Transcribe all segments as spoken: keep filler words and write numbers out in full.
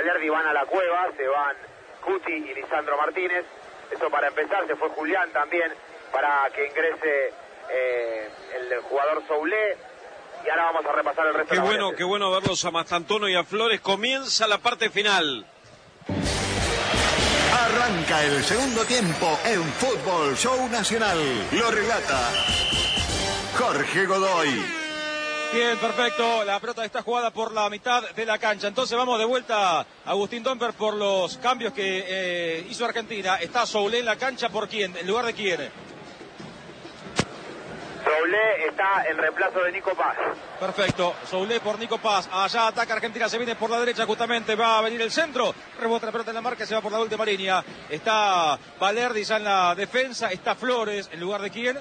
Valerdi van a la cueva, se van Cuti y Lisandro Martínez. Eso para empezar. Se fue Julián también para que ingrese eh, el jugador Soulé. Y ahora vamos a repasar el resto. Qué de bueno, variantes. qué bueno verlos a Mastantuono y a Flores. Comienza la parte final. Arranca el segundo tiempo en Fútbol Show Nacional. Lo relata Jorge Godoy. Bien, perfecto. La pelota está jugada por la mitad de la cancha. Entonces vamos de vuelta a Agustín Domper por los cambios que eh, hizo Argentina. Está Soulé en la cancha. ¿Por quién? ¿En lugar de quién? Soulé está en reemplazo de Nico Paz. Perfecto. Soulé por Nico Paz. Allá ataca Argentina. Se viene por la derecha justamente. Va a venir el centro. Rebota la pelota en la marca. Se va por la última línea. Está Valerdi ya en la defensa. Está Flores. ¿En lugar de quién?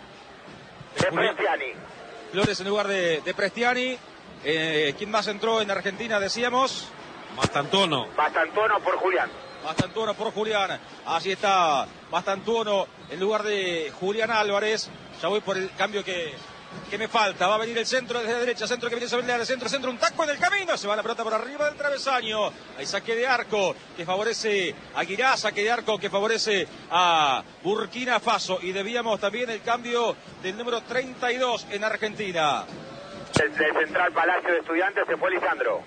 De Prestiani. Flores en lugar de, de Prestiani. Eh, ¿Quién más entró en Argentina? Decíamos. Mastantuono. Mastantuono por Julián. Mastantuono por Julián. Así está Mastantuono en lugar de Julián Álvarez. Ya voy por el cambio que, que me falta. Va a venir el centro desde la derecha. Centro que viene sobre el centro, centro, un taco en el camino. Se va la pelota por arriba del travesaño. Hay saque de arco que favorece a Guirá. Saque de arco que favorece a Burkina Faso. Y debíamos también el cambio del número treinta y dos en Argentina. Desde el central Palacio de Estudiantes se fue Lisandro.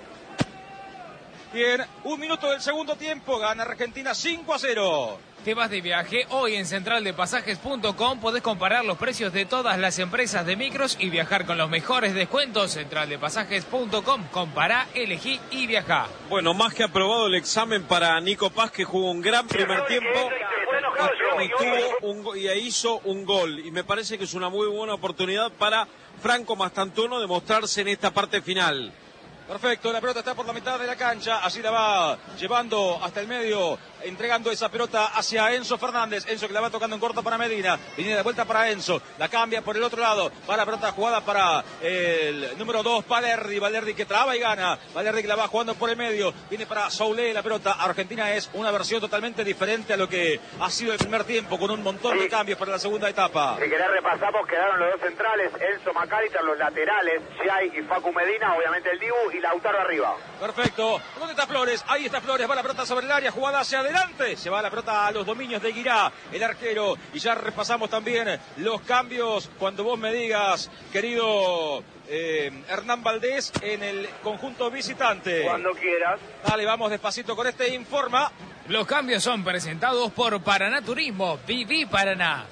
Bien, un minuto del segundo tiempo. Gana Argentina cinco a cero. Te vas de viaje, hoy en central de pasajes punto com podés comparar los precios de todas las empresas de micros y viajar con los mejores descuentos. central de pasajes punto com, compará, elegí y viajá. Bueno, más que aprobado el examen para Nico Paz, que jugó un gran primer tiempo y, y, tuvo un, y hizo un gol. Y me parece que es una muy buena oportunidad para Franco Mastantuono de mostrarse en esta parte final. Perfecto, la pelota está por la mitad de la cancha, así la va llevando hasta el medio, entregando esa pelota hacia Enzo Fernández. Enzo que la va tocando en corto para Medina, viene de vuelta para Enzo, la cambia por el otro lado, va la pelota jugada para el número dos, Valerdi, Valerdi que traba y gana, Valerdi que la va jugando por el medio, viene para Soulé la pelota. Argentina es una versión totalmente diferente a lo que ha sido el primer tiempo, con un montón sí. de cambios para la segunda etapa. Si querés repasamos, quedaron los dos centrales, Enzo Macalister, los laterales, Giai y Facu Medina, obviamente el Dibu y Lautaro arriba. Perfecto. ¿Dónde está Flores? Ahí está Flores. Va la pelota sobre el área, jugada hacia adelante. Se va la pelota a los dominios de Guirá, el arquero. Y ya repasamos también los cambios cuando vos me digas, querido eh, Hernán Valdés, en el conjunto visitante. Cuando quieras. Dale, vamos despacito con este informa. Los cambios son presentados por Paraná Turismo. Viví Paraná.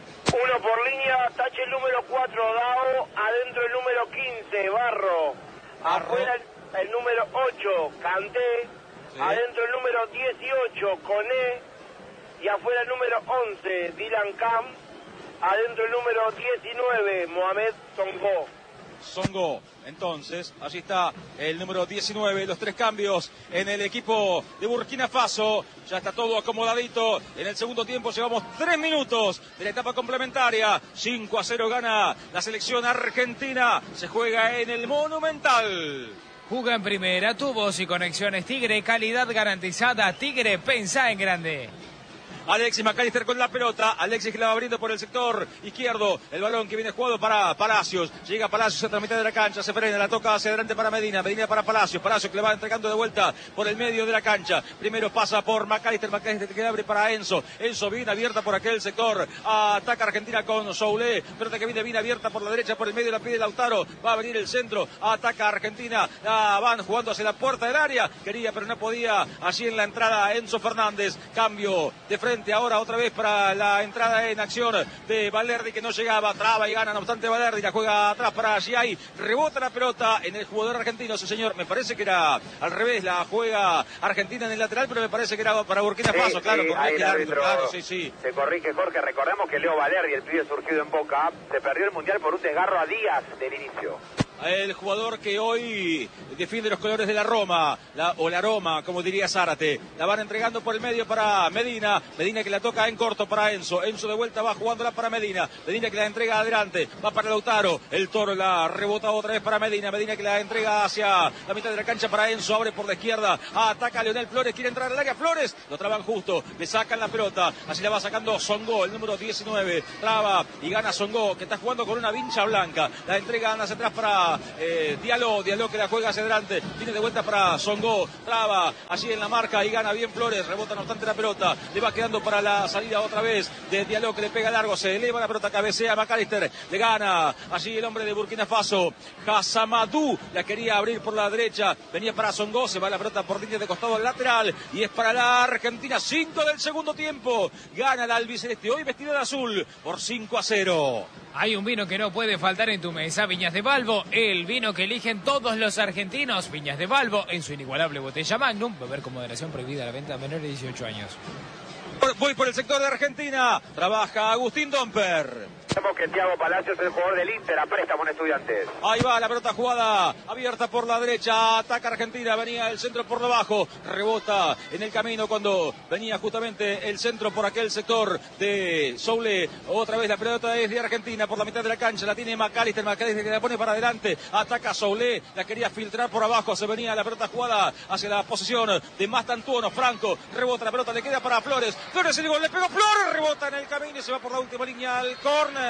Uno por línea, tache el número cuatro, Dao, adentro el número quince, Barro. Afuera el, el número ocho, Canté. Sí. Adentro el número dieciocho, Coné. Y afuera el número once, Dylan Cam. Adentro el número diecinueve, Mohamed Songo. Songo, entonces, allí está el número diecinueve, los tres cambios en el equipo de Burkina Faso. Ya está todo acomodadito. En el segundo tiempo llevamos tres minutos de la etapa complementaria. cinco a cero gana la selección argentina. Se juega en el Monumental. Juga en primera, tubos y conexiones Tigre, calidad garantizada. Tigre, pensá en grande. Alexis McAllister con la pelota, Alexis que la va abriendo por el sector izquierdo, el balón que viene jugado para Palacios, llega Palacios a la mitad de la cancha, se frena, la toca hacia adelante para Medina, Medina para Palacios, Palacios que le va entregando de vuelta por el medio de la cancha, primero pasa por McAllister, McAllister que abre para Enzo, Enzo bien abierta por aquel sector, ataca Argentina con Soulé, pelota que viene bien abierta por la derecha, por el medio la pide Lautaro, va a venir el centro, ataca Argentina, la van jugando hacia la puerta del área, quería pero no podía, allí en la entrada Enzo Fernández, cambio de frente ahora otra vez para la entrada en acción de Valerdi que no llegaba, traba y gana, no obstante Valerdi la juega atrás para Giai, rebota la pelota en el jugador argentino, sí señor, me parece que era al revés, la juega Argentina en el lateral, pero me parece que era para Burkina Faso, sí, claro, sí, correcto, el árbitro, claro, sí, sí. Se corrige Jorge, recordemos que Leo Valerdi, el pibe surgido en Boca, se perdió el Mundial por un desgarro a días del inicio. El jugador que hoy defiende los colores de la Roma, la, o la Roma, como diría Zárate. La van entregando por el medio para Medina. Medina que la toca en corto para Enzo. Enzo de vuelta va jugándola para Medina. Medina que la entrega adelante. Va para Lautaro. El Toro la rebota otra vez para Medina. Medina que la entrega hacia la mitad de la cancha para Enzo. Abre por la izquierda. Ataca a Leonel Flores. Quiere entrar al área. Flores. Lo traban justo. Le sacan la pelota. Así la va sacando Songo, el número diecinueve. Traba y gana Songo, que está jugando con una vincha blanca. La entrega hacia atrás para para eh, Diallo, Diallo que la juega hacia adelante, viene de vuelta para Songo, traba allí en la marca y gana bien Flores, rebota no obstante la pelota, le va quedando para la salida otra vez de Diallo que le pega largo, se eleva la pelota, cabecea McAllister, le gana allí el hombre de Burkina Faso, Hasamadou, la quería abrir por la derecha, venía para Songo, se va la pelota por línea de costado al lateral y es para la Argentina, cinco del segundo tiempo, gana la albiceleste, hoy vestida de azul, por cinco a cero. Hay un vino que no puede faltar en tu mesa, Viñas de Balbo, el vino que eligen todos los argentinos. Viñas de Balbo, en su inigualable botella Magnum, beber con moderación, prohibida la venta a menores de dieciocho años. Voy por el sector de Argentina, trabaja Agustín Domper. Sabemos que Thiago Palacios es el jugador del Inter, a préstamo en Estudiantes. Ahí va la pelota jugada, abierta por la derecha, ataca Argentina, venía el centro por debajo, rebota en el camino cuando venía justamente el centro por aquel sector de Soule. Otra vez la pelota es de Argentina por la mitad de la cancha, la tiene McAllister, McAllister que la pone para adelante, ataca Soule, la quería filtrar por abajo, se venía la pelota jugada hacia la posición de Mastantuono, Franco, rebota la pelota, le queda para Flores, Flores el gol, le pegó Flores, rebota en el camino y se va por la última línea al córner.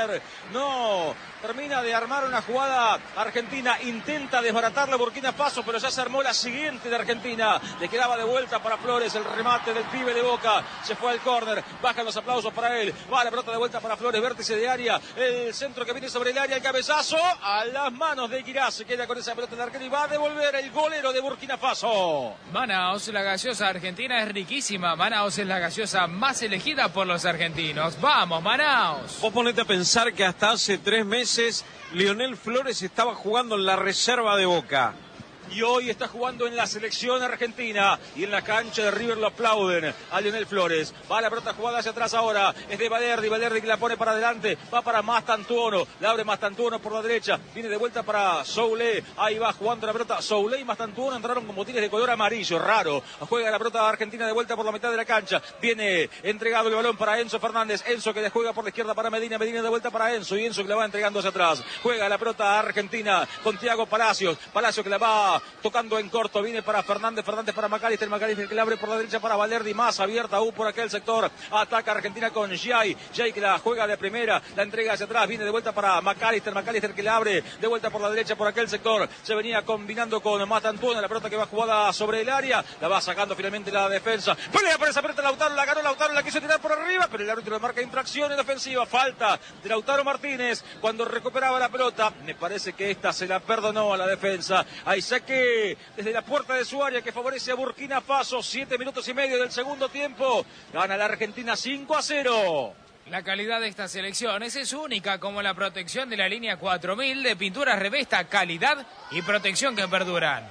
No, termina de armar una jugada Argentina, intenta desbaratarla Burkina Faso, pero ya se armó la siguiente de Argentina, le quedaba de vuelta para Flores, el remate del pibe de Boca, se fue al córner, bajan los aplausos para él, va la pelota de vuelta para Flores, vértice de área, el centro que viene sobre el área, el cabezazo a las manos de Girás, se queda con esa pelota de arquero y va a devolver el golero de Burkina Faso. Manaos, la gaseosa argentina es riquísima, Manaos es la gaseosa más elegida por los argentinos. ¡Vamos, Manaos! Vos ponete a pensar que hasta hace tres meses Lionel Flores estaba jugando en la reserva de Boca. Y hoy está jugando en la selección argentina y en la cancha de River lo aplauden a Lionel Flores. Va la pelota jugada hacia atrás ahora, es de Valerdi, Valerdi que la pone para adelante, va para Mastantuono, la abre Mastantuono por la derecha, viene de vuelta para Soule, ahí va jugando la pelota, Soule y Mastantuono entraron con botines de color amarillo, raro, juega la pelota argentina de vuelta por la mitad de la cancha, viene entregado el balón para Enzo Fernández, Enzo que le juega por la izquierda para Medina, Medina de vuelta para Enzo y Enzo que la va entregando hacia atrás, juega la pelota argentina con Thiago Palacios, Palacios que la va tocando en corto, viene para Fernández, Fernández para McAllister, McAllister que le abre por la derecha para Valerdi, más abierta aún por aquel sector, ataca Argentina con Jay, Jay que la juega de primera, la entrega hacia atrás, viene de vuelta para McAllister, McAllister que le abre de vuelta por la derecha por aquel sector, se venía combinando con Mastantuono, la pelota que va jugada sobre el área, la va sacando finalmente la defensa, pelea por esa pelota Lautaro, la ganó Lautaro, la quiso tirar por arriba, pero el árbitro le marca infracción en la ofensiva, falta de Lautaro Martínez cuando recuperaba la pelota, me parece que esta se la perdonó a la defensa, ahí saque desde la puerta de su área que favorece a Burkina Faso, siete minutos y medio del segundo tiempo, gana la Argentina cinco a cero. La calidad de estas selecciones es única, como la protección de la línea cuatro mil de pinturas Revesta, calidad y protección que perduran.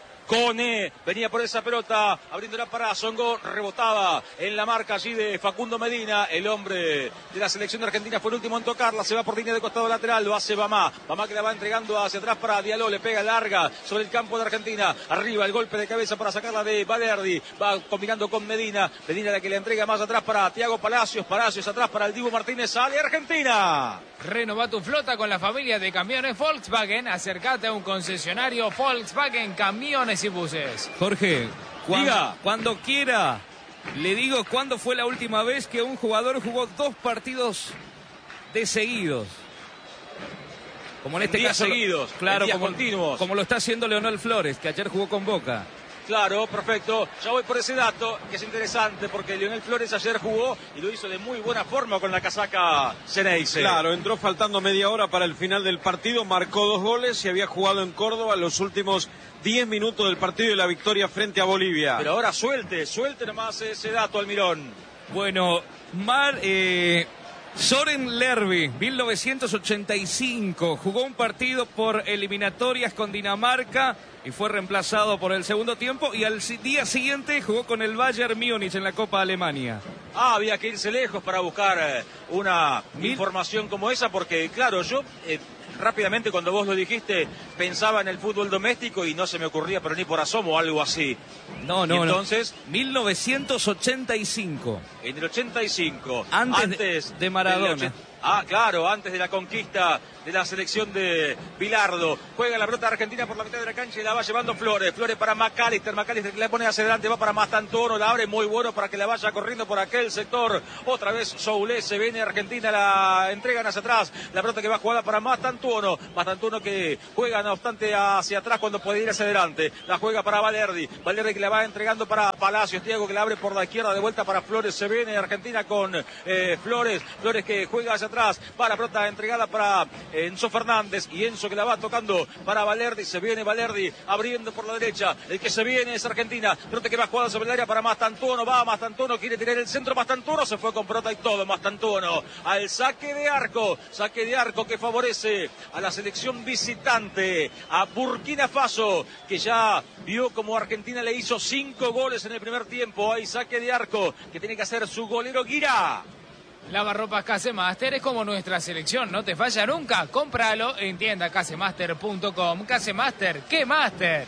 Cone, venía por esa pelota, abriéndola para Songo, rebotaba en la marca allí de Facundo Medina, el hombre de la selección de Argentina fue el último en tocarla, se va por línea de costado lateral, lo hace Bamá, Bamá que la va entregando hacia atrás para Diallo, le pega larga sobre el campo de Argentina, arriba el golpe de cabeza para sacarla de Valerdi, va combinando con Medina, Medina la que le entrega más atrás para Thiago Palacios, Palacios atrás para el Dibu Martínez, sale Argentina. Renova tu flota con la familia de camiones Volkswagen, acércate a un concesionario Volkswagen Camiones y Buses. Jorge, cuando, Diga. cuando quiera, le digo cuándo fue la última vez que un jugador jugó dos partidos de seguidos. Como en este días caso, seguidos, claro, días como, continuos. como lo está haciendo Leonel Flores, que ayer jugó con Boca. Claro, perfecto. Ya voy por ese dato, que es interesante, porque Lionel Flores ayer jugó y lo hizo de muy buena forma con la casaca Ceneice. Claro, entró faltando media hora para el final del partido, marcó dos goles y había jugado en Córdoba los últimos diez minutos del partido y la victoria frente a Bolivia. Pero ahora suelte, suelte nomás ese dato, Almirón. Bueno, Mar... Eh... Soren Lerby, mil novecientos ochenta y cinco, jugó un partido por eliminatorias con Dinamarca y fue reemplazado por el segundo tiempo y al día siguiente jugó con el Bayern Múnich en la Copa Alemania. Ah, había que irse lejos para buscar eh, una Mil... información como esa, porque claro, yo eh, rápidamente cuando vos lo dijiste pensaba en el fútbol doméstico y no se me ocurría pero ni por asomo algo así. No, no, y entonces, no. mil novecientos ochenta y cinco. En el ochenta y cinco. Antes, antes de Maradona. del Ah, claro, antes de la conquista de la selección de Bilardo. Juega la pelota argentina por la mitad de la cancha y la va llevando Flores. Flores para McAllister. McAllister que la pone hacia adelante, va para Mastantuono. La abre muy bueno para que la vaya corriendo por aquel sector. Otra vez Soulé, se viene Argentina, la entregan hacia atrás. La pelota que va jugada para Mastantuono. Mastantuono que juega, no obstante, hacia atrás cuando puede ir hacia adelante. La juega para Valerdi. Valerdi que la va entregando para Palacios. Thiago que la abre por la izquierda, de vuelta para Flores. Se viene Argentina con eh, Flores. Flores que juega hacia atrás. Va la pelota entregada para Enzo Fernández y Enzo que la va tocando para Valerdi. Se viene Valerdi abriendo por la derecha. El que se viene es Argentina. Pelota que va jugada sobre el área para Mastantuono. Va Mastantuono, quiere tirar el centro. Mastantuono se fue con pelota y todo. Mastantuono al saque de arco. Saque de arco que favorece a la selección visitante, a Burkina Faso, que ya vio como Argentina le hizo cinco goles en el primer tiempo. Hay saque de arco que tiene que hacer su golero Guirá. Lavarropas Casemaster es como nuestra selección, no te falla nunca. Cómpralo en tienda casemaster punto com. Casemaster, ¿qué máster?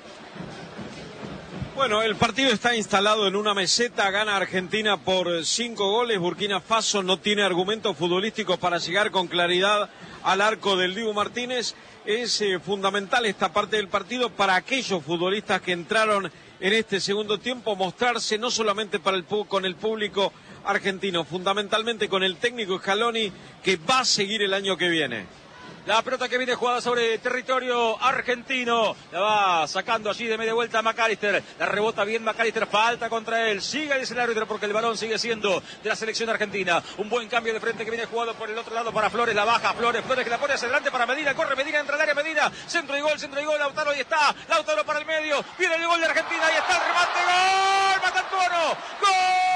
Bueno, el partido está instalado en una meseta, gana Argentina por cinco goles. Burkina Faso no tiene argumentos futbolísticos para llegar con claridad al arco del Dibu Martínez. Es eh, fundamental esta parte del partido para aquellos futbolistas que entraron en este segundo tiempo, mostrarse no solamente para el, con el público argentino, fundamentalmente con el técnico Scaloni, que va a seguir el año que viene. La pelota que viene jugada sobre territorio argentino. La va sacando allí de media vuelta McAllister. La rebota bien McAllister. Falta contra él. Sigue, dice el árbitro, porque el balón sigue siendo de la selección argentina. Un buen cambio de frente que viene jugado por el otro lado para Flores. La baja Flores. Flores que la pone hacia adelante para Medina. Corre Medina, entra al área Medina. Centro y gol, centro y gol. Lautaro, ahí está. Lautaro para el medio. Viene el gol de Argentina. Ahí está el remate. ¡Gol! Mastantuono. ¡Gol!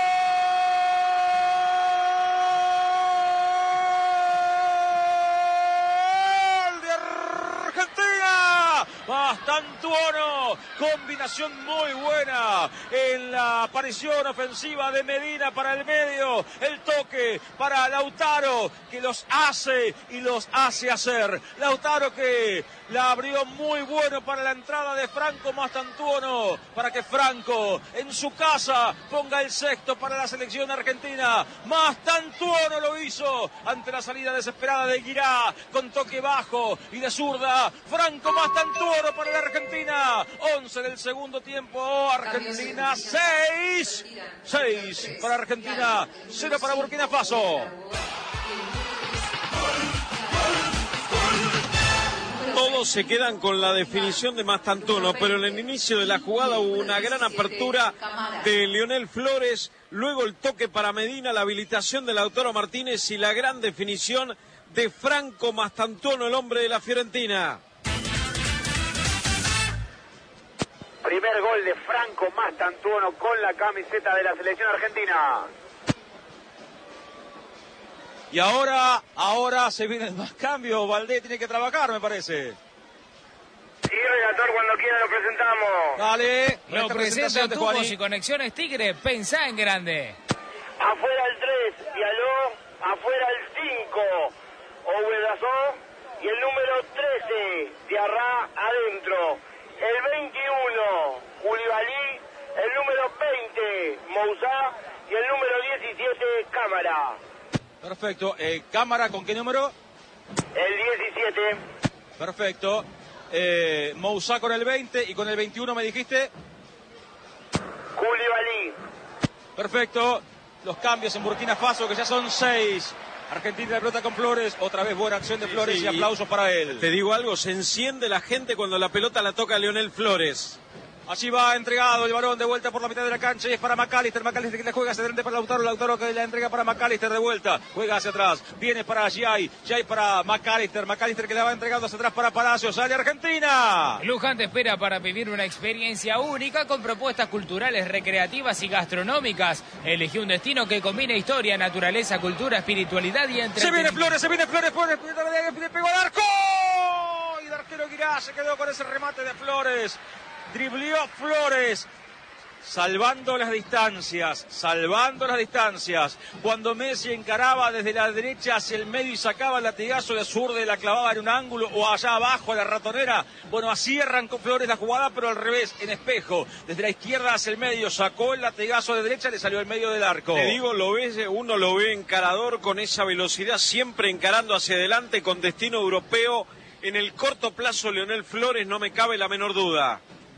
Mastantuono, combinación muy buena en la aparición ofensiva de Medina para el medio, el toque para Lautaro que los hace y los hace hacer. Lautaro que la abrió muy bueno para la entrada de Franco Mastantuono, para que Franco en su casa ponga el sexto para la selección argentina. Mastantuono lo hizo ante la salida desesperada de Guirá con toque bajo y de zurda. Franco Mastantuono para la Argentina. once del segundo tiempo. Argentina seis. seis para Argentina. cero para Burkina Faso. Todos se quedan con la definición de Mastantuono, pero en el inicio de la jugada hubo una gran apertura de Lionel Flores, luego el toque para Medina, la habilitación de Lautaro Martínez y la gran definición de Franco Mastantuono, el hombre de la Fiorentina. Primer gol de Franco Mastantuono con la camiseta de la selección argentina. Y ahora, ahora se vienen más cambios. Valdés tiene que trabajar, me parece. Sí, relator, cuando quiera lo presentamos. Dale. Lo presenta Tubos y Conexiones Tigre, pensá en grande. Afuera el tres, Diallo. Afuera el cinco, Obedazó. Y el número trece, Diarra, adentro. El veintiuno, Koulibaly. El número veinte, Moussa. Y el número diecisiete, Cámara. Perfecto. Eh, ¿Cámara con qué número? El diecisiete. Perfecto. Eh, Moussa con el veinte y con el veintiuno me dijiste. Koulibaly. Perfecto. Los cambios en Burkina Faso, que ya son seis. Argentina de pelota con Flores. Otra vez buena acción de Flores, sí, sí, y aplausos para él. Te digo algo, se enciende la gente cuando la pelota la toca a Lionel Flores. Allí va entregado el balón de vuelta por la mitad de la cancha y es para McAllister. McAllister que le juega hacia adelante para Lautaro. Lautaro que la entrega para McAllister de vuelta. Juega hacia atrás. Viene para Giai. Giai para McAllister. McAllister que la va entregando hacia atrás para Palacios. Sale Argentina. Luján te espera para vivir una experiencia única con propuestas culturales, recreativas y gastronómicas. Elegí un destino que combine historia, naturaleza, cultura, espiritualidad y entretenimiento. Se viene Flores, se viene Flores. Flores le pegó al arco. Y el arquero Guirá se quedó con ese remate de Flores. Driblió Flores salvando las distancias, salvando las distancias. Cuando Messi encaraba desde la derecha hacia el medio y sacaba el latigazo de zurda y la clavaba en un ángulo o allá abajo a la ratonera, bueno, así arrancó Flores la jugada, pero al revés, en espejo. Desde la izquierda hacia el medio, sacó el latigazo de derecha y le salió al medio del arco. Te digo, lo ves, uno lo ve encarador con esa velocidad, siempre encarando hacia adelante con destino europeo. En el corto plazo, Leonel Flores, no me cabe la menor duda.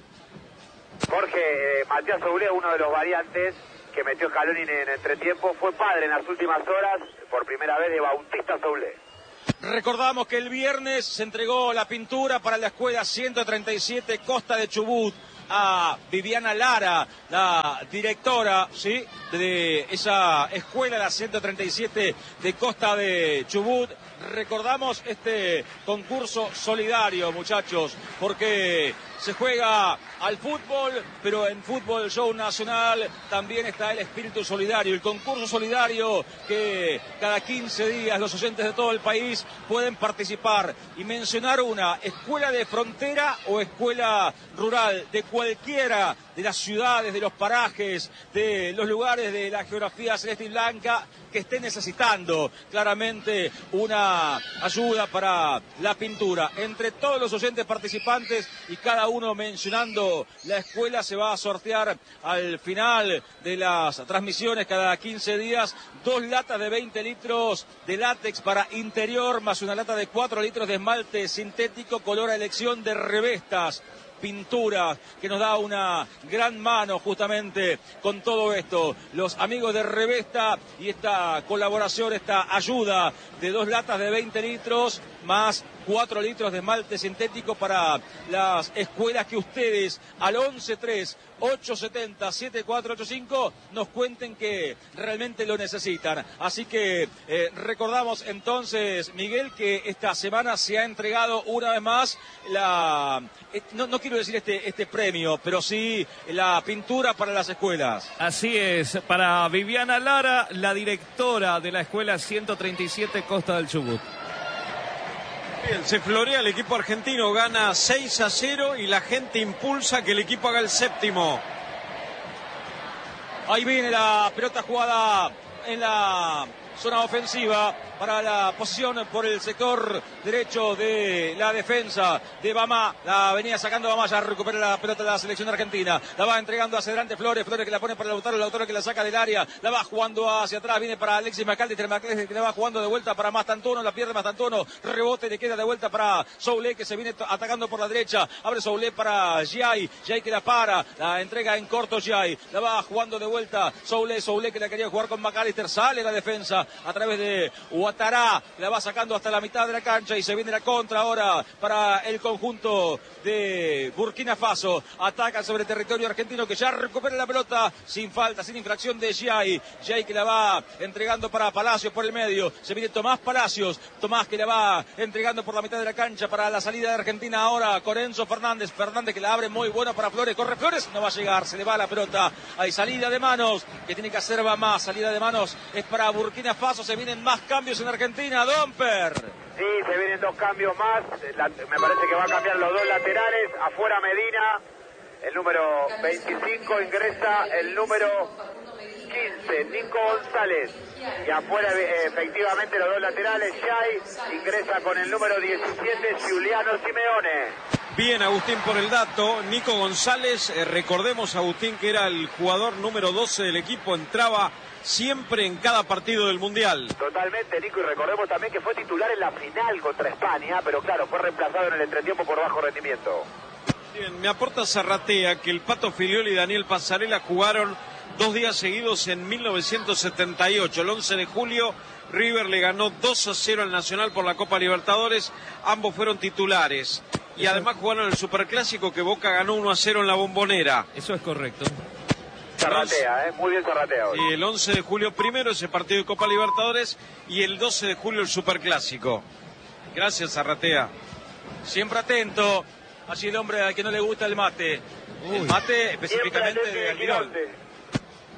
Jorge, eh, Matías Soule, uno de los variantes que metió Scaloni en el entretiempo, fue padre en las últimas horas, por primera vez, de Bautista Soule. Recordamos que el viernes se entregó la pintura para la escuela ciento treinta y siete Costa de Chubut a Viviana Lara, la directora, ¿sí?, de esa escuela, la ciento treinta y siete de Costa de Chubut. Recordamos este concurso solidario, muchachos, porque se juega al fútbol, pero en Fútbol Show Nacional también está el espíritu solidario, el concurso solidario que cada quince días los oyentes de todo el país pueden participar y mencionar una escuela de frontera o escuela rural de cualquiera de las ciudades, de los parajes, de los lugares de la geografía celeste y blanca que esté necesitando claramente una ayuda para la pintura. Entre todos los oyentes participantes y cada uno mencionando la escuela, se va a sortear al final de las transmisiones cada quince días dos latas de veinte litros de látex para interior más una lata de cuatro litros de esmalte sintético color a elección de Revestas Pinturas, que nos da una gran mano justamente con todo esto. Los amigos de Revesta y esta colaboración, esta ayuda de dos latas de veinte litros más cuatro litros de esmalte sintético para las escuelas que ustedes al once tres ocho siete cero siete cuatro ocho cinco nos cuenten que realmente lo necesitan. Así que eh, recordamos entonces, Miguel, que esta semana se ha entregado una vez más la, eh, no, no quiero decir este, este premio, pero sí la pintura para las escuelas. Así es, para Viviana Lara, la directora de la escuela ciento treinta y siete Costa del Chubut. Bien, se florea el equipo argentino, gana seis a cero y la gente impulsa que el equipo haga el séptimo. Ahí viene la pelota jugada en la zona ofensiva para la posición por el sector derecho de la defensa de Bamá. La venía sacando Bamá, ya recupera la pelota de la selección argentina. La va entregando hacia adelante Flores, Flores que la pone para Lautaro, Lautaro que la saca del área. La va jugando hacia atrás, viene para Alexis McAllister, McAllister que la va jugando de vuelta para Mastantuono, la pierde Mastantuono, rebote, le queda de vuelta para Soule que se viene atacando por la derecha. Abre Soule para Giai, Giai que la para, la entrega en corto Giai. La va jugando de vuelta Soule, Soule que la quería jugar con McAllister, sale la defensa a través de Ouattara, la va sacando hasta la mitad de la cancha y se viene la contra ahora para el conjunto de Burkina Faso. Ataca sobre territorio argentino que ya recupera la pelota sin falta, sin infracción de Giai. Giai que la va entregando para Palacios por el medio. Se viene Tomás Palacios, Tomás que la va entregando por la mitad de la cancha para la salida de Argentina ahora con Enzo Fernández. Fernández que la abre muy buena para Flores, corre Flores, no va a llegar, se le va la pelota. Hay salida de manos que tiene que hacer más, salida de manos es para Burkina Faso. Se vienen más cambios en Argentina, Domper. Sí, se vienen dos cambios más. La, me parece que va a cambiar los dos laterales. Afuera Medina, el número veinticinco, ingresa el número quince, Nico González. Y afuera eh, efectivamente los dos laterales, Giai ingresa con el número diecisiete, Giuliano Simeone. Bien, Agustín, por el dato. Nico González, eh, recordemos, Agustín, que era el jugador número doce del equipo, entraba siempre en cada partido del Mundial. Totalmente, Nico, y recordemos también que fue titular en la final contra España, pero claro, fue reemplazado en el entretiempo por bajo rendimiento. Bien, me aporta Zarratea que el Pato Filioli y Daniel Pasarela jugaron dos días seguidos en mil novecientos setenta y ocho. El once de julio, River le ganó dos a cero al Nacional por la Copa Libertadores. Ambos fueron titulares. Y además jugaron el Superclásico que Boca ganó uno a cero en la Bombonera. Eso es correcto. Zarratea, ¿eh? Muy bien Zarratea hoy. Y el once de julio primero ese partido de Copa Libertadores y el doce de julio el Superclásico. Gracias, Zarratea. Siempre atento. Allí el hombre al que no le gusta el mate. Uy. El mate específicamente de Almirón.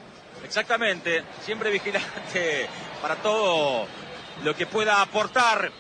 Exactamente. Siempre vigilante para todo lo que pueda aportar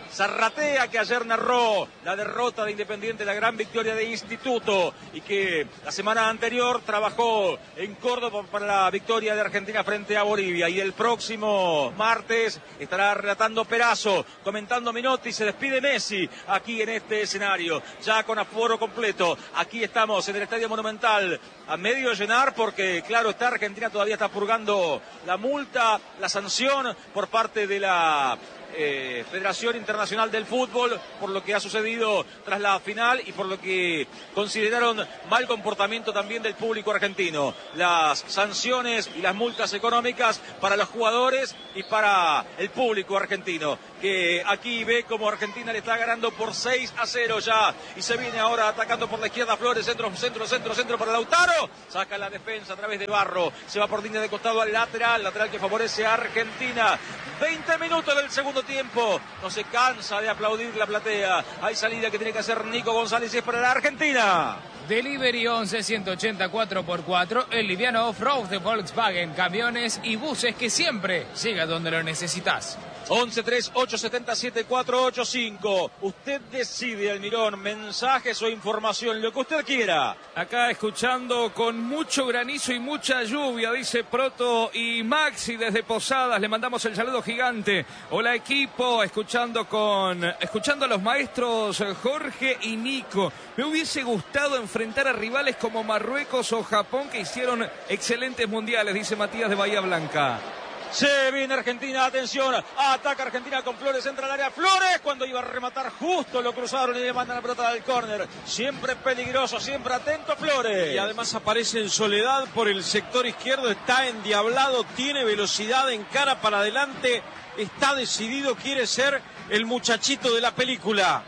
Zarratea, que ayer narró la derrota de Independiente, la gran victoria de Instituto, y que la semana anterior trabajó en Córdoba para la victoria de Argentina frente a Bolivia. Y el próximo martes estará relatando Perazo, comentando Minotti, se despide Messi aquí en este escenario, ya con aforo completo. Aquí estamos en el Estadio Monumental, a medio llenar, porque claro está, Argentina todavía está purgando la multa, la sanción por parte de la Eh, Federación Internacional del Fútbol por lo que ha sucedido tras la final y por lo que consideraron mal comportamiento también del público argentino. Las sanciones y las multas económicas para los jugadores y para el público argentino, que aquí ve como Argentina le está ganando por seis a cero ya, y se viene ahora atacando por la izquierda Flores, centro, centro, centro, centro para Lautaro, saca la defensa a través de Barro, se va por línea de costado al lateral, lateral que favorece a Argentina. veinte minutos del segundo tiempo, no se cansa de aplaudir la platea. Hay salida que tiene que hacer Nico González y es para la Argentina. Delivery once ciento ochenta cuatro por cuatro, el liviano off-road de Volkswagen, camiones y buses que siempre llega donde lo necesitas. once tres ocho siete siete cuatro ocho cinco. Usted decide, Almirón, mensajes o información, lo que usted quiera. Acá escuchando con mucho granizo y mucha lluvia, dice Proto y Maxi desde Posadas. Le mandamos el saludo gigante. Hola equipo, escuchando con escuchando a los maestros Jorge y Nico. Me hubiese gustado enfrentar a rivales como Marruecos o Japón, que hicieron excelentes mundiales, dice Matías de Bahía Blanca. Se viene Argentina, atención, ataca Argentina con Flores, entra al área Flores, cuando iba a rematar justo lo cruzaron y le mandan la pelota al córner. Siempre peligroso, siempre atento Flores. Y además aparece en soledad por el sector izquierdo, está endiablado, tiene velocidad, encara para adelante, está decidido, quiere ser el muchachito de la película.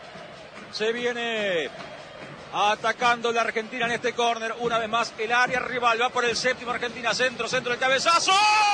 Se viene atacando la Argentina en este córner, una vez más el área rival, va por el séptimo Argentina, centro, centro, el cabezazo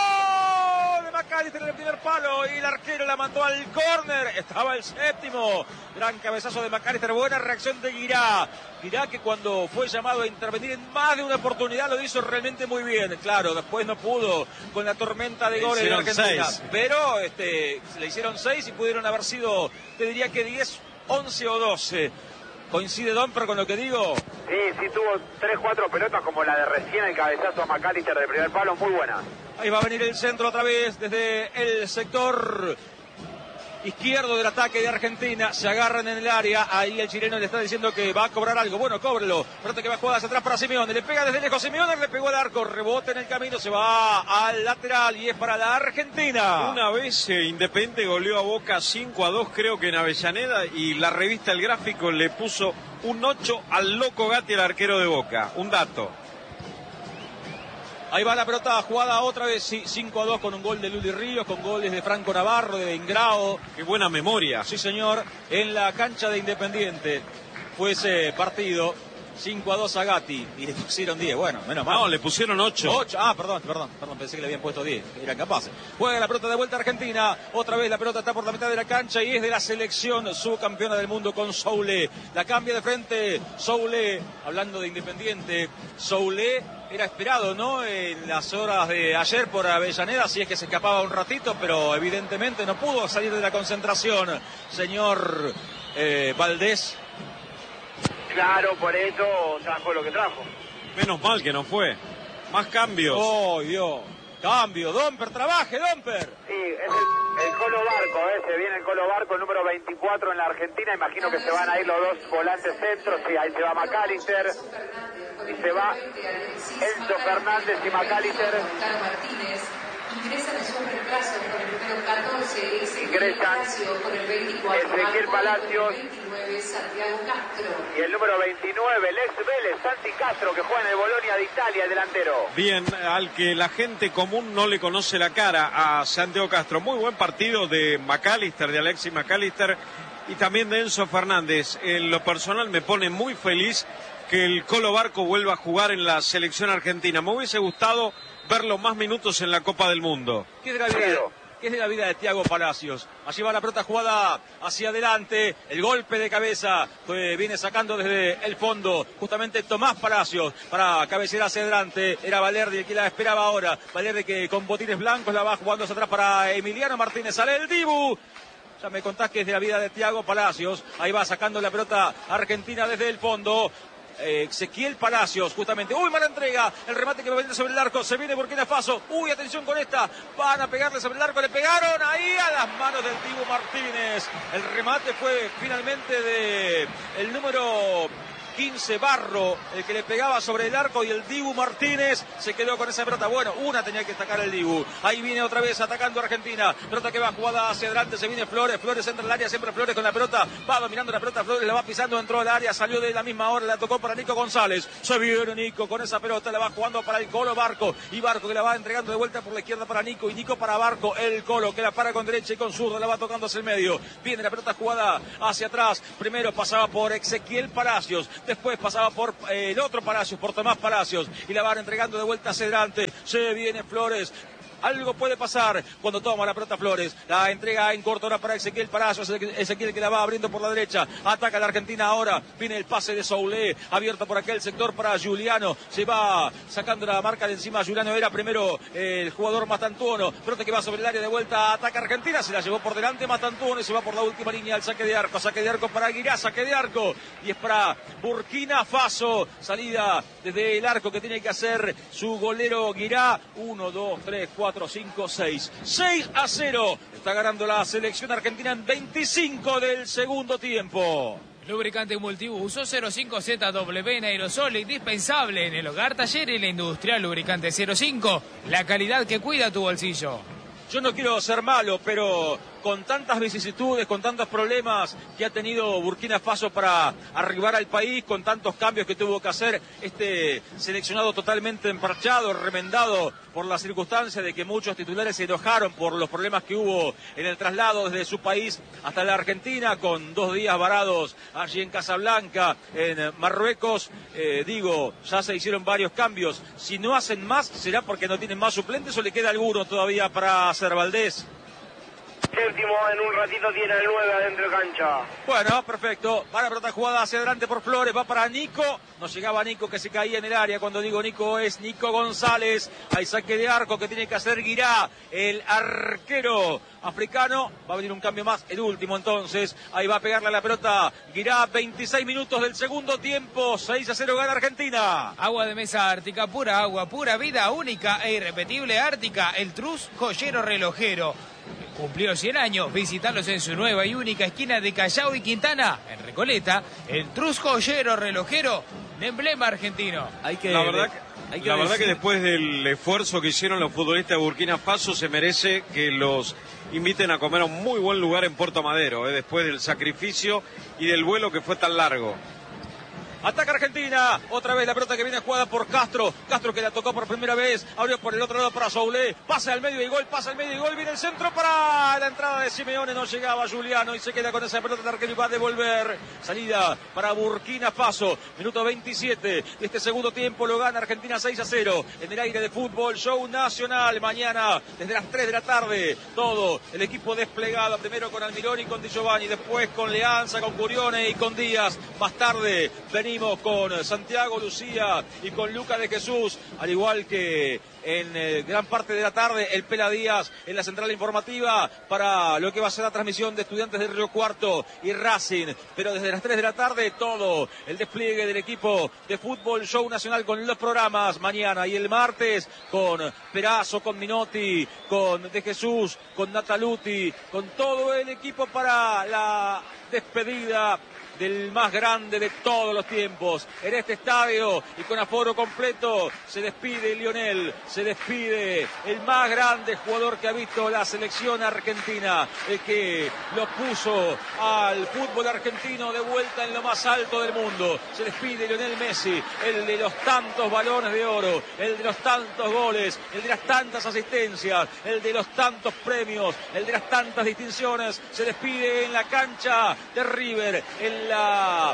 de McAllister en el primer palo y el arquero la mandó al córner, estaba el séptimo, gran cabezazo de McAllister, buena reacción de Guirá, Guirá que cuando fue llamado a intervenir en más de una oportunidad lo hizo realmente muy bien, claro, después no pudo con la tormenta de goles de Argentina, seis. Pero este, le hicieron seis y pudieron haber sido, te diría que diez, once o doce. ¿Coincide Domper con lo que digo? Sí, sí, tuvo tres, cuatro pelotas como la de recién, el cabezazo a McAllister de primer palo, muy buena. Ahí va a venir el centro otra vez desde el sector izquierdo del ataque de Argentina, se agarran en el área, ahí el chileno le está diciendo que va a cobrar algo, bueno, cóbrelo, frente que va a jugar hacia atrás para Simeone, le pega desde lejos Simeone, le pegó al arco, rebote en el camino, se va al lateral y es para la Argentina. Una vez eh, Independiente goleó a Boca cinco a dos, creo que en Avellaneda, y la revista El Gráfico le puso un ocho al loco Gatti, el arquero de Boca, un dato. Ahí va la pelota jugada otra vez, cinco a dos con un gol de Luli Ríos, con goles de Franco Navarro, de Ingrao. Qué buena memoria. Sí, señor, en la cancha de Independiente fue ese partido, cinco a dos a Gatti, y le pusieron diez, bueno, menos mal. No, le pusieron ocho. ocho, ah, perdón, perdón, perdón, pensé que le habían puesto diez, eran capaces. Juega la pelota de vuelta a Argentina, otra vez la pelota está por la mitad de la cancha y es de la selección subcampeona del mundo con Soule. La cambia de frente Soule, hablando de Independiente, Soule era esperado, ¿no?, en las horas de ayer por Avellaneda, si es que se escapaba un ratito, pero evidentemente no pudo salir de la concentración, señor eh, Valdés. Claro, por eso trajo lo que trajo. Menos mal que no fue. Más cambios. ¡Oh, Dios! Cambio, Domper, trabaje, Domper. Sí, es el, el Colo Barco, ¿eh? Se viene el Colo Barco, el número veinticuatro en la Argentina. Imagino que se van a ir los dos volantes centros. Sí, ahí se va McAllister. Y se va Enzo Fernández y McAllister. Ingresan en su reemplazo por el número catorce, Ezequiel Palacios, por el veinticuatro, Ezequiel Palacios, veintinueve, Santiago Castro. Y el número veintinueve, el ex Vélez, Santi Castro, que juega en el Bolonia de Italia, el delantero. Bien, al que la gente común no le conoce la cara, a Santiago Castro. Muy buen partido de McAllister, de Alexis McAllister, y también de Enzo Fernández. En lo personal me pone muy feliz que el Colo Barco vuelva a jugar en la selección argentina. Me hubiese gustado verlo más minutos en la Copa del Mundo. ¿Qué es de la vida, qué es de, la vida de Thiago Palacios? Allí va la pelota jugada hacia adelante, el golpe de cabeza que viene sacando desde el fondo, justamente Tomás Palacios para cabecear hacia adelante, era Valerdi el que la esperaba ahora, Valerdi que con botines blancos la va jugando hacia atrás para Emiliano Martínez, sale el Dibu. Ya me contás que es de la vida de Thiago Palacios. Ahí va sacando la pelota Argentina desde el fondo. Eh, Ezequiel Palacios, justamente. Uy, mala entrega. El remate que va a venir sobre el arco. Se viene Burkina Faso. Uy, atención con esta. Van a pegarle sobre el arco. Le pegaron ahí a las manos del Dibu Martínez. El remate fue finalmente de el número quince, Barro, el que le pegaba sobre el arco, y el Dibu Martínez se quedó con esa pelota. Bueno, una tenía que destacar el Dibu. Ahí viene otra vez atacando Argentina. Pelota que va jugada hacia adelante, se viene Flores. Flores entra en el área, siempre Flores con la pelota. Va dominando la pelota, Flores la va pisando dentro del área. Salió de la misma hora, la tocó para Nico González. Se viene Nico con esa pelota, la va jugando para el Colo Barco. Y Barco que la va entregando de vuelta por la izquierda para Nico. Y Nico para Barco, el Colo que la para con derecha y con zurda, la va tocando hacia el medio. Viene la pelota jugada hacia atrás. Primero pasaba por Ezequiel Palacios. Después pasaba por eh, el otro Palacios, por Tomás Palacios, y la van entregando de vuelta hacia adelante. Se viene Flores. Algo puede pasar cuando toma la pelota Flores. La entrega en corto ahora para Ezequiel Palacios. Ezequiel que la va abriendo por la derecha. Ataca la Argentina ahora. Viene el pase de Soulé. Abierto por aquel sector para Giuliano. Se va sacando la marca de encima. Giuliano era primero eh, el jugador Mastantuono. Pelota que va sobre el área de vuelta. Ataca Argentina. Se la llevó por delante Mastantuono y se va por la última línea al saque de arco. Saque de arco para Aguirá. Saque de arco. Y es para Burkina Faso. Salida desde el arco que tiene que hacer su golero Guirá. uno, dos, tres, cuatro, cinco, seis. seis a cero. Está ganando la selección argentina en veinticinco del segundo tiempo. Lubricante multiuso cero cinco Z W en aerosol, indispensable en el hogar, taller y la industria. Lubricante cero cinco, la calidad que cuida tu bolsillo. Yo no quiero ser malo, pero con tantas vicisitudes, con tantos problemas que ha tenido Burkina Faso para arribar al país, con tantos cambios que tuvo que hacer, este seleccionado totalmente emparchado, remendado por la circunstancia de que muchos titulares se enojaron por los problemas que hubo en el traslado desde su país hasta la Argentina, con dos días varados allí en Casablanca, en Marruecos. Eh, digo, ya se hicieron varios cambios. Si no hacen más, ¿será porque no tienen más suplentes o le queda alguno todavía para hacer Valdés? Séptimo, en un ratito tiene el nueve adentro de cancha. Bueno, perfecto. Va la pelota jugada hacia adelante por Flores. Va para Nico. No llegaba Nico, que se caía en el área. Cuando digo Nico es Nico González. Hay saque de arco que tiene que hacer Guirá, el arquero africano. Va a venir un cambio más, el último entonces. Ahí va a pegarle a la pelota Guirá. veintiséis minutos del segundo tiempo. seis a cero gana Argentina. Agua de mesa Ártica, pura agua, pura vida, única e irrepetible. Ártica, el Trus joyero relojero. Cumplió cien años, visitarlos en su nueva y única esquina de Callao y Quintana, en Recoleta, el Trus joyero relojero, de emblema argentino. Hay que, la verdad, que, hay que, la verdad que después del esfuerzo que hicieron los futbolistas de Burkina Faso, se merece que los inviten a comer a un muy buen lugar en Puerto Madero, eh, después del sacrificio y del vuelo que fue tan largo. Ataca Argentina, otra vez la pelota que viene jugada por Castro, Castro que la tocó por primera vez, abrió por el otro lado para Soulé, pasa al medio y gol, pasa al medio y gol, viene el centro para la entrada de Simeone, no llegaba Giuliano y se queda con esa pelota de arquero y va a devolver. Salida para Burkina Faso, minuto veintisiete de este segundo tiempo, lo gana Argentina seis a cero en el aire de Fútbol Show Nacional. Mañana desde las tres de la tarde, todo el equipo desplegado, primero con Almirón y con Di Giovanni, después con Leanza, con Curione y con Díaz. Más tarde venimos con Santiago Lucía y con Luca de Jesús, al igual que en eh, gran parte de la tarde el Pela Díaz en la central informativa para lo que va a ser la transmisión de Estudiantes de Río Cuarto y Racing. Pero desde las tres de la tarde todo el despliegue del equipo de Fútbol Show Nacional con los programas mañana y el martes con Perazo, con Minotti, con De Jesús, con Nataluti, con todo el equipo para la despedida del más grande de todos los tiempos en este estadio y con aforo completo. Se despide Lionel, se despide el más grande jugador que ha visto la selección argentina, el que lo puso al fútbol argentino de vuelta en lo más alto del mundo. Se despide Lionel Messi, el de los tantos balones de oro, el de los tantos goles, el de las tantas asistencias, el de los tantos premios, el de las tantas distinciones. Se despide en la cancha de River, en la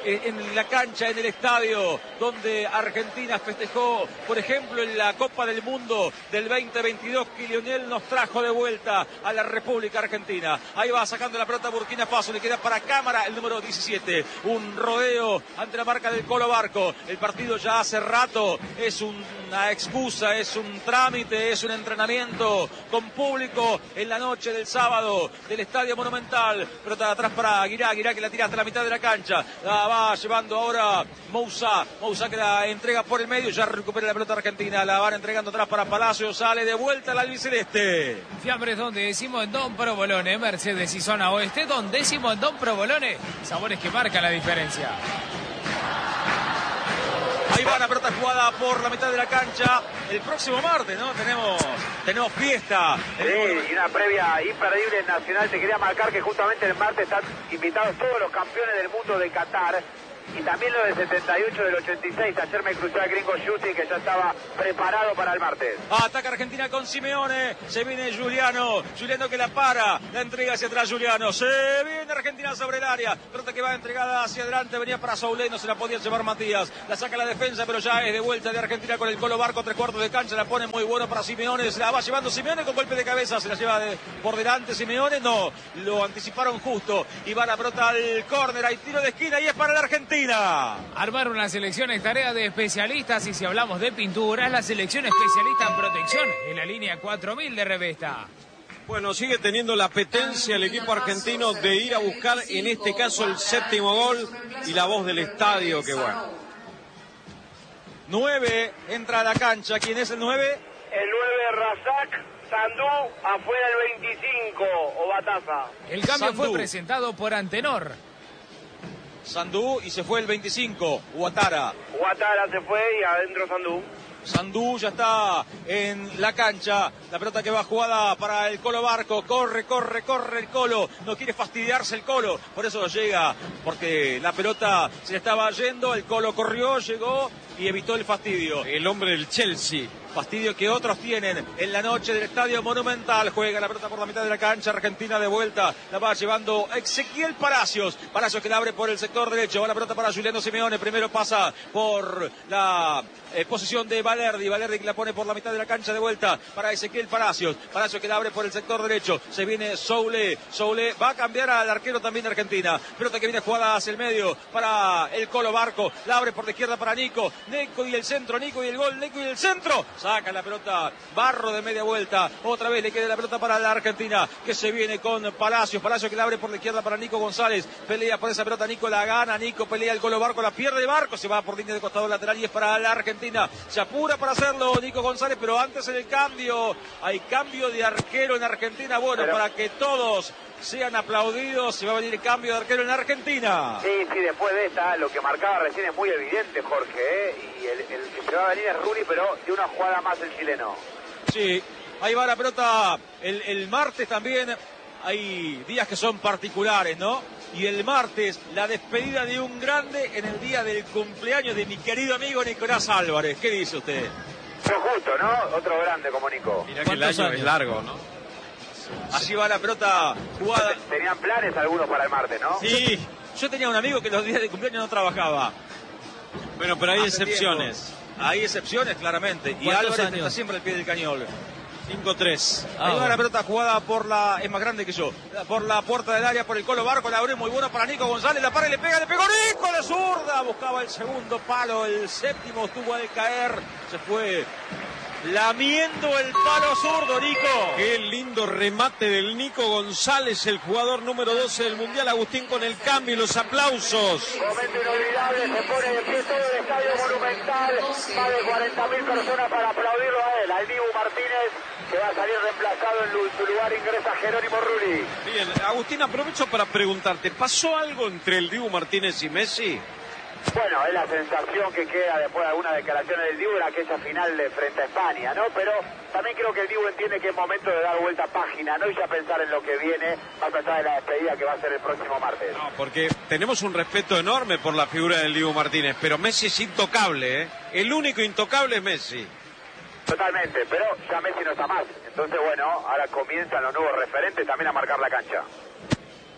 eh, en la cancha, en el estadio, donde Argentina festejó, por ejemplo, en la Copa del Mundo del veinte veintidós, que Lionel nos trajo de vuelta a la República Argentina. Ahí va sacando la pelota Burkina Faso, le queda para Cámara el número diecisiete. Un rodeo ante la marca del Colo Barco. El partido ya hace rato es una excusa, es un trámite, es un entrenamiento con público en la noche del sábado del Estadio Monumental. Pelota de atrás para Aguirá, Aguirá que la tira hasta la mitad de la cancha. La va llevando ahora Moussa, Moussa que la entrega por el medio, ya recupera la pelota argentina, la van entregando atrás para Palacio, sale de vuelta al albiceleste. Fiambres donde decimos en Don Provolone, Mercedes y zona oeste, donde decimos en Don Provolone, sabores que marcan la diferencia. Ahí va la pelota jugada por la mitad de la cancha. El próximo martes, ¿no? Tenemos, tenemos fiesta. Sí, y una previa imperdible en Nacional. Te quería marcar que justamente el martes están invitados todos los campeones del mundo de Qatar. Y también lo del setenta y ocho, del ochenta y seis. Ayer me crucé al gringo Justi, que ya estaba preparado para el martes. Ataca Argentina con Simeone. Se viene Giuliano. Giuliano que la para. La entrega hacia atrás Giuliano. Se viene Argentina sobre el área. Pelota que va entregada hacia adelante. Venía para Soulé. No se la podía llevar Matías. La saca la defensa, pero ya es de vuelta de Argentina con el Colo Barco. Tres cuartos de cancha. La pone muy bueno para Simeone. Se la va llevando Simeone con golpe de cabeza. Se la lleva de, por delante Simeone. No. Lo anticiparon justo. Y va la pelota al córner. Hay tiro de esquina y es para la Argentina. Armar una selección es tarea de especialistas y si hablamos de pintura es la selección especialista en protección en la línea cuatro mil de Revesta. Bueno, sigue teniendo la apetencia el equipo argentino de ir a buscar en este caso el séptimo gol y la voz del estadio, que bueno. nueve entra a la cancha. ¿Quién es el nueve? El nueve Razak. Sandú, afuera el veinticinco, o Bataza. El cambio Sandú. fue presentado por Antenor. Sandú y se fue el veinticinco, Ouattara. Ouattara se fue y adentro Sandú. Sandú ya está en la cancha. La pelota que va jugada para el Colo Barco. Corre, corre, corre el Colo. No quiere fastidiarse el Colo. Por eso llega, porque la pelota se le estaba yendo. El Colo corrió, llegó y evitó el fastidio. El hombre del Chelsea. Fastidio que otros tienen en la noche del Estadio Monumental. Juega la pelota por la mitad de la cancha. Argentina de vuelta. La va llevando Ezequiel Palacios. Palacios que la abre por el sector derecho. Va la pelota para Giuliano Simeone. Primero pasa por la eh, posición de Valerdi. Valerdi que la pone por la mitad de la cancha de vuelta para Ezequiel Palacios. Palacios que la abre por el sector derecho. Se viene Soulé. Soulé va a cambiar al arquero también de Argentina. Pelota que viene jugada hacia el medio para el Colo Barco. La abre por la izquierda para Nico. Nico y el centro. Nico y el gol. Nico y el centro. Saca la pelota Barro de media vuelta. Otra vez le queda la pelota para la Argentina, que se viene con Palacios. Palacios que la abre por la izquierda para Nico González. Pelea por esa pelota. Nico la gana. Nico pelea el Colo Barco. La pierde el Barco. Se va por línea de costado lateral y es para la Argentina. Se apura para hacerlo Nico González, pero antes en el cambio. Hay cambio de arquero en Argentina. Bueno, pero para que todos sean aplaudidos, se va a venir el cambio de arquero en Argentina. Sí, sí, después de esta, lo que marcaba recién es muy evidente, Jorge, ¿eh? Y el, el que se va a venir es Rulli, pero de una jugada más el chileno. Sí, ahí va la pelota. El, el martes también hay días que son particulares, ¿no? Y el martes, la despedida de un grande en el día del cumpleaños de mi querido amigo Nicolás Álvarez. ¿Qué dice usted? Fue justo, ¿no? Otro grande como Nico. Mirá que el año años? es largo, ¿no? Así va la pelota jugada. Tenían planes algunos para el martes, ¿no? Sí, yo tenía un amigo que los días de cumpleaños no trabajaba. Bueno, pero hay Hace excepciones. tiempo. Hay excepciones, claramente. Y ¿Cuántos Álvarez años? está siempre al pie del cañón. cinco tres. Ah, Ahí va bueno. la pelota jugada por la... Es más grande que yo. Por la puerta del área, por el Colo Barco. La abre muy bueno para Nico González. La para y le pega. Le pegó Nico de zurda. Buscaba el segundo palo. El séptimo estuvo al caer. Se fue lamiendo el palo zurdo, Nico. Qué lindo remate del Nico González, el jugador número doce del Mundial. Agustín con el cambio y los aplausos. Momento inolvidable, se pone de pie todo el Estadio Monumental. Más de cuarenta mil personas para aplaudirlo a él, al Dibu Martínez, que va a salir reemplazado en su lugar. Ingresa Jerónimo Rulli. Bien, Agustín, aprovecho para preguntarte, ¿pasó algo entre el Dibu Martínez y Messi? Bueno, es la sensación que queda después de algunas declaraciones del Dibu en aquella final de frente a España, ¿no? Pero también creo que el Dibu entiende que es momento de dar vuelta a página, ¿no? Y ya pensar en lo que viene, más allá de la despedida que va a ser el próximo martes. No, porque tenemos un respeto enorme por la figura del Dibu Martínez, pero Messi es intocable, ¿eh? El único intocable es Messi. Totalmente, pero ya Messi no está más. Entonces, bueno, ahora comienzan los nuevos referentes también a marcar la cancha.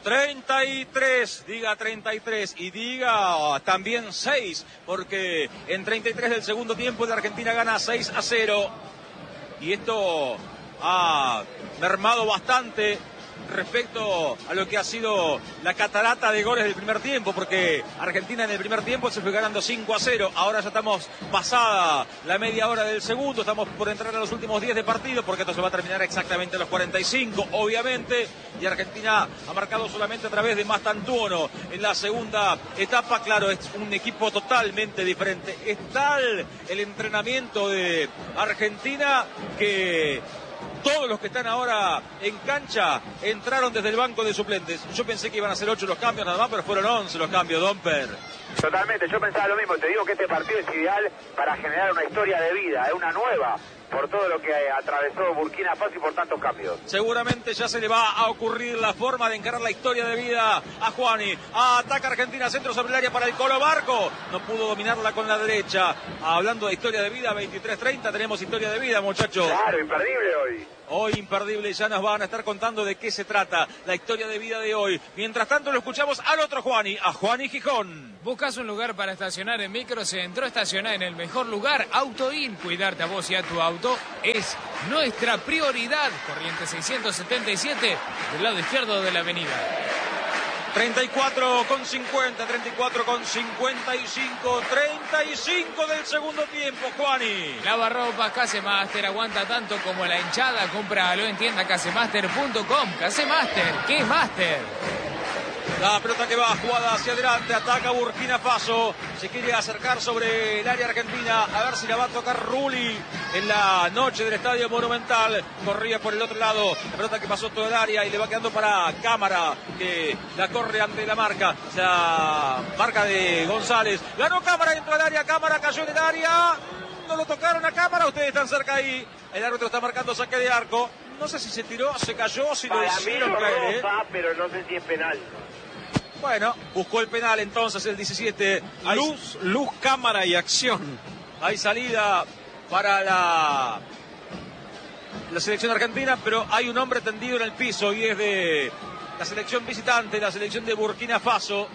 treinta y tres, diga treinta y tres y diga también seis, porque en treinta y tres del segundo tiempo la Argentina gana seis a cero y esto ha mermado bastante respecto a lo que ha sido la catarata de goles del primer tiempo, porque Argentina en el primer tiempo se fue ganando cinco a cero, ahora ya estamos pasada la media hora del segundo, estamos por entrar a los últimos diez de partido, porque esto se va a terminar exactamente a los cuarenta y cinco, obviamente, y Argentina ha marcado solamente a través de Mastantuono en la segunda etapa. Claro, es un equipo totalmente diferente, es tal el entrenamiento de Argentina que todos los que están ahora en cancha entraron desde el banco de suplentes. Yo pensé que iban a ser ocho los cambios nada más, pero fueron once los cambios, Domper. Totalmente, yo pensaba lo mismo. Te digo que este partido es ideal para generar una historia de vida, es una nueva, por todo lo que atravesó Burkina Faso y por tantos cambios. Seguramente ya se le va a ocurrir la forma de encarar la historia de vida a Juani. Ataca Argentina, centro sobre el área para el Colo Barco. No pudo dominarla con la derecha. Hablando de historia de vida, veintitrés treinta, tenemos historia de vida, muchachos. Claro, imperdible hoy. Hoy imperdible, ya nos van a estar contando de qué se trata la historia de vida de hoy. Mientras tanto lo escuchamos al otro Juani, a Juani Gijón. ¿Buscas un lugar para estacionar en Microcentro? Estacioná en el mejor lugar, AutoIn. Cuidarte a vos y a tu auto es nuestra prioridad. Corriente seiscientos setenta y siete, del lado izquierdo de la avenida. treinta y cuatro con cincuenta, treinta y cuatro con cincuenta y cinco, treinta y cinco del segundo tiempo, Juani. Lavarropas Casemaster, aguanta tanto como la hinchada. Cómpralo en tienda casemaster punto com. Casemaster, ¿qué es Master? La pelota que va jugada hacia adelante, ataca Burkina Faso, se quiere acercar sobre el área argentina, a ver si la va a tocar Rulli en la noche del Estadio Monumental. Corría por el otro lado, la pelota que pasó todo el área y le va quedando para Cámara, que la corre ante la marca, o sea, marca de González. Ganó Cámara dentro del área, Cámara cayó en el área, no lo tocaron a Cámara, ustedes están cerca ahí, el árbitro está marcando saque de arco, no sé si se tiró, se cayó, si lo hicieron caer, ¿eh? Pero no sé si es penal. Bueno, buscó el penal entonces el diecisiete. Hay, luz, luz, cámara y acción. Hay salida para la, la selección argentina, pero hay un hombre tendido en el piso y es de la selección visitante, la selección de Burkina Faso.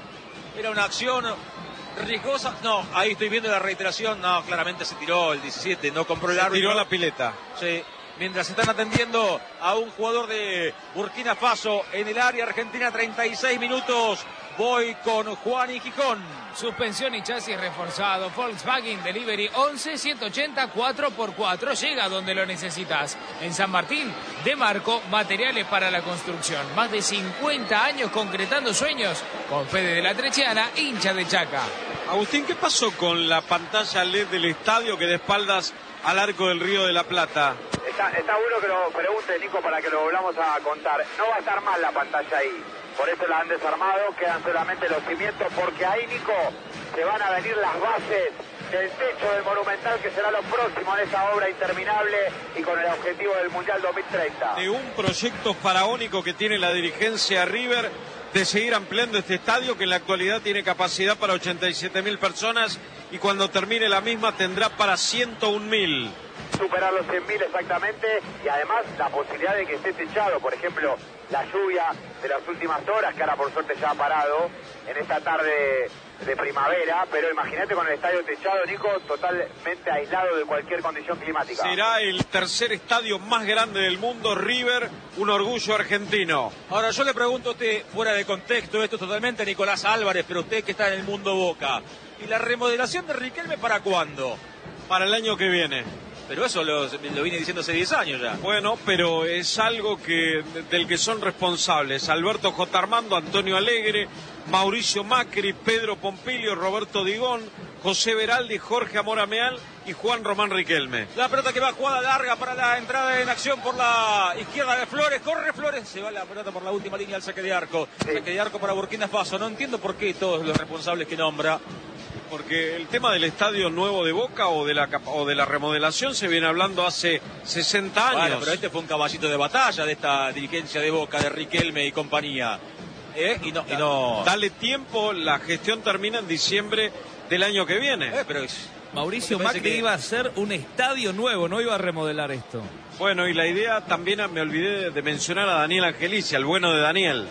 Era una acción riesgosa. No, ahí estoy viendo la reiteración. No, claramente se tiró el diecisiete, no compró el árbitro. Se tiró la pileta. Sí. Mientras están atendiendo a un jugador de Burkina Faso en el área argentina, treinta y seis minutos. Voy con Juani Gijón. Suspensión y chasis reforzado. Volkswagen Delivery once ciento ochenta cuatro por cuatro. Llega donde lo necesitas. En San Martín, de Marco, materiales para la construcción. Más de cincuenta años concretando sueños. Con Fede de la Trechiana, hincha de Chaca. Agustín, ¿qué pasó con la pantalla L E D del estadio que de espaldas al Arco del Río de la Plata? Está, está bueno que lo pregunte, Nico, para que lo volvamos a contar. No va a estar mal la pantalla ahí. Por eso la han desarmado, quedan solamente los cimientos, porque ahí, Nico, se van a venir las bases del techo del Monumental, que será lo próximo en esa obra interminable y con el objetivo del Mundial dos mil treinta. De un proyecto faraónico que tiene la dirigencia River de seguir ampliando este estadio, que en la actualidad tiene capacidad para ochenta y siete mil personas y cuando termine la misma tendrá para ciento un mil. Superar los cien mil exactamente, y además la posibilidad de que esté techado, por ejemplo, la lluvia de las últimas horas, que ahora por suerte ya ha parado en esta tarde de primavera, pero imagínate con el estadio techado, Nico, totalmente aislado de cualquier condición climática. Será el tercer estadio más grande del mundo, River, un orgullo argentino. Ahora yo le pregunto a usted, fuera de contexto, esto es totalmente Nicolás Álvarez, pero usted que está en el mundo Boca, ¿y la remodelación de Riquelme para cuándo? Para el año que viene. Pero eso lo, lo vine diciendo hace diez años ya. Bueno, pero es algo que del que son responsables Alberto J. Armando, Antonio Alegre, Mauricio Macri, Pedro Pompilio, Roberto Digón, José Veraldi, Jorge Amorameal y Juan Román Riquelme. La pelota que va jugada larga para la entrada en acción por la izquierda de Flores. Corre Flores, se va la pelota por la última línea al saque de arco. Sí. Saque de arco para Burkina Faso. No entiendo por qué todos los responsables que nombra. Porque el tema del estadio nuevo de Boca o de la o de la remodelación se viene hablando hace sesenta años. Bueno, pero este fue un caballito de batalla de esta dirigencia de Boca, de Riquelme y compañía. ¿Eh? Y no, y no... Dale tiempo, la gestión termina en diciembre del año que viene. Eh, pero es... Mauricio Macri que... iba a hacer un estadio nuevo, no iba a remodelar esto. Bueno, y la idea también, me olvidé de mencionar a Daniel Angelici, al bueno de Daniel.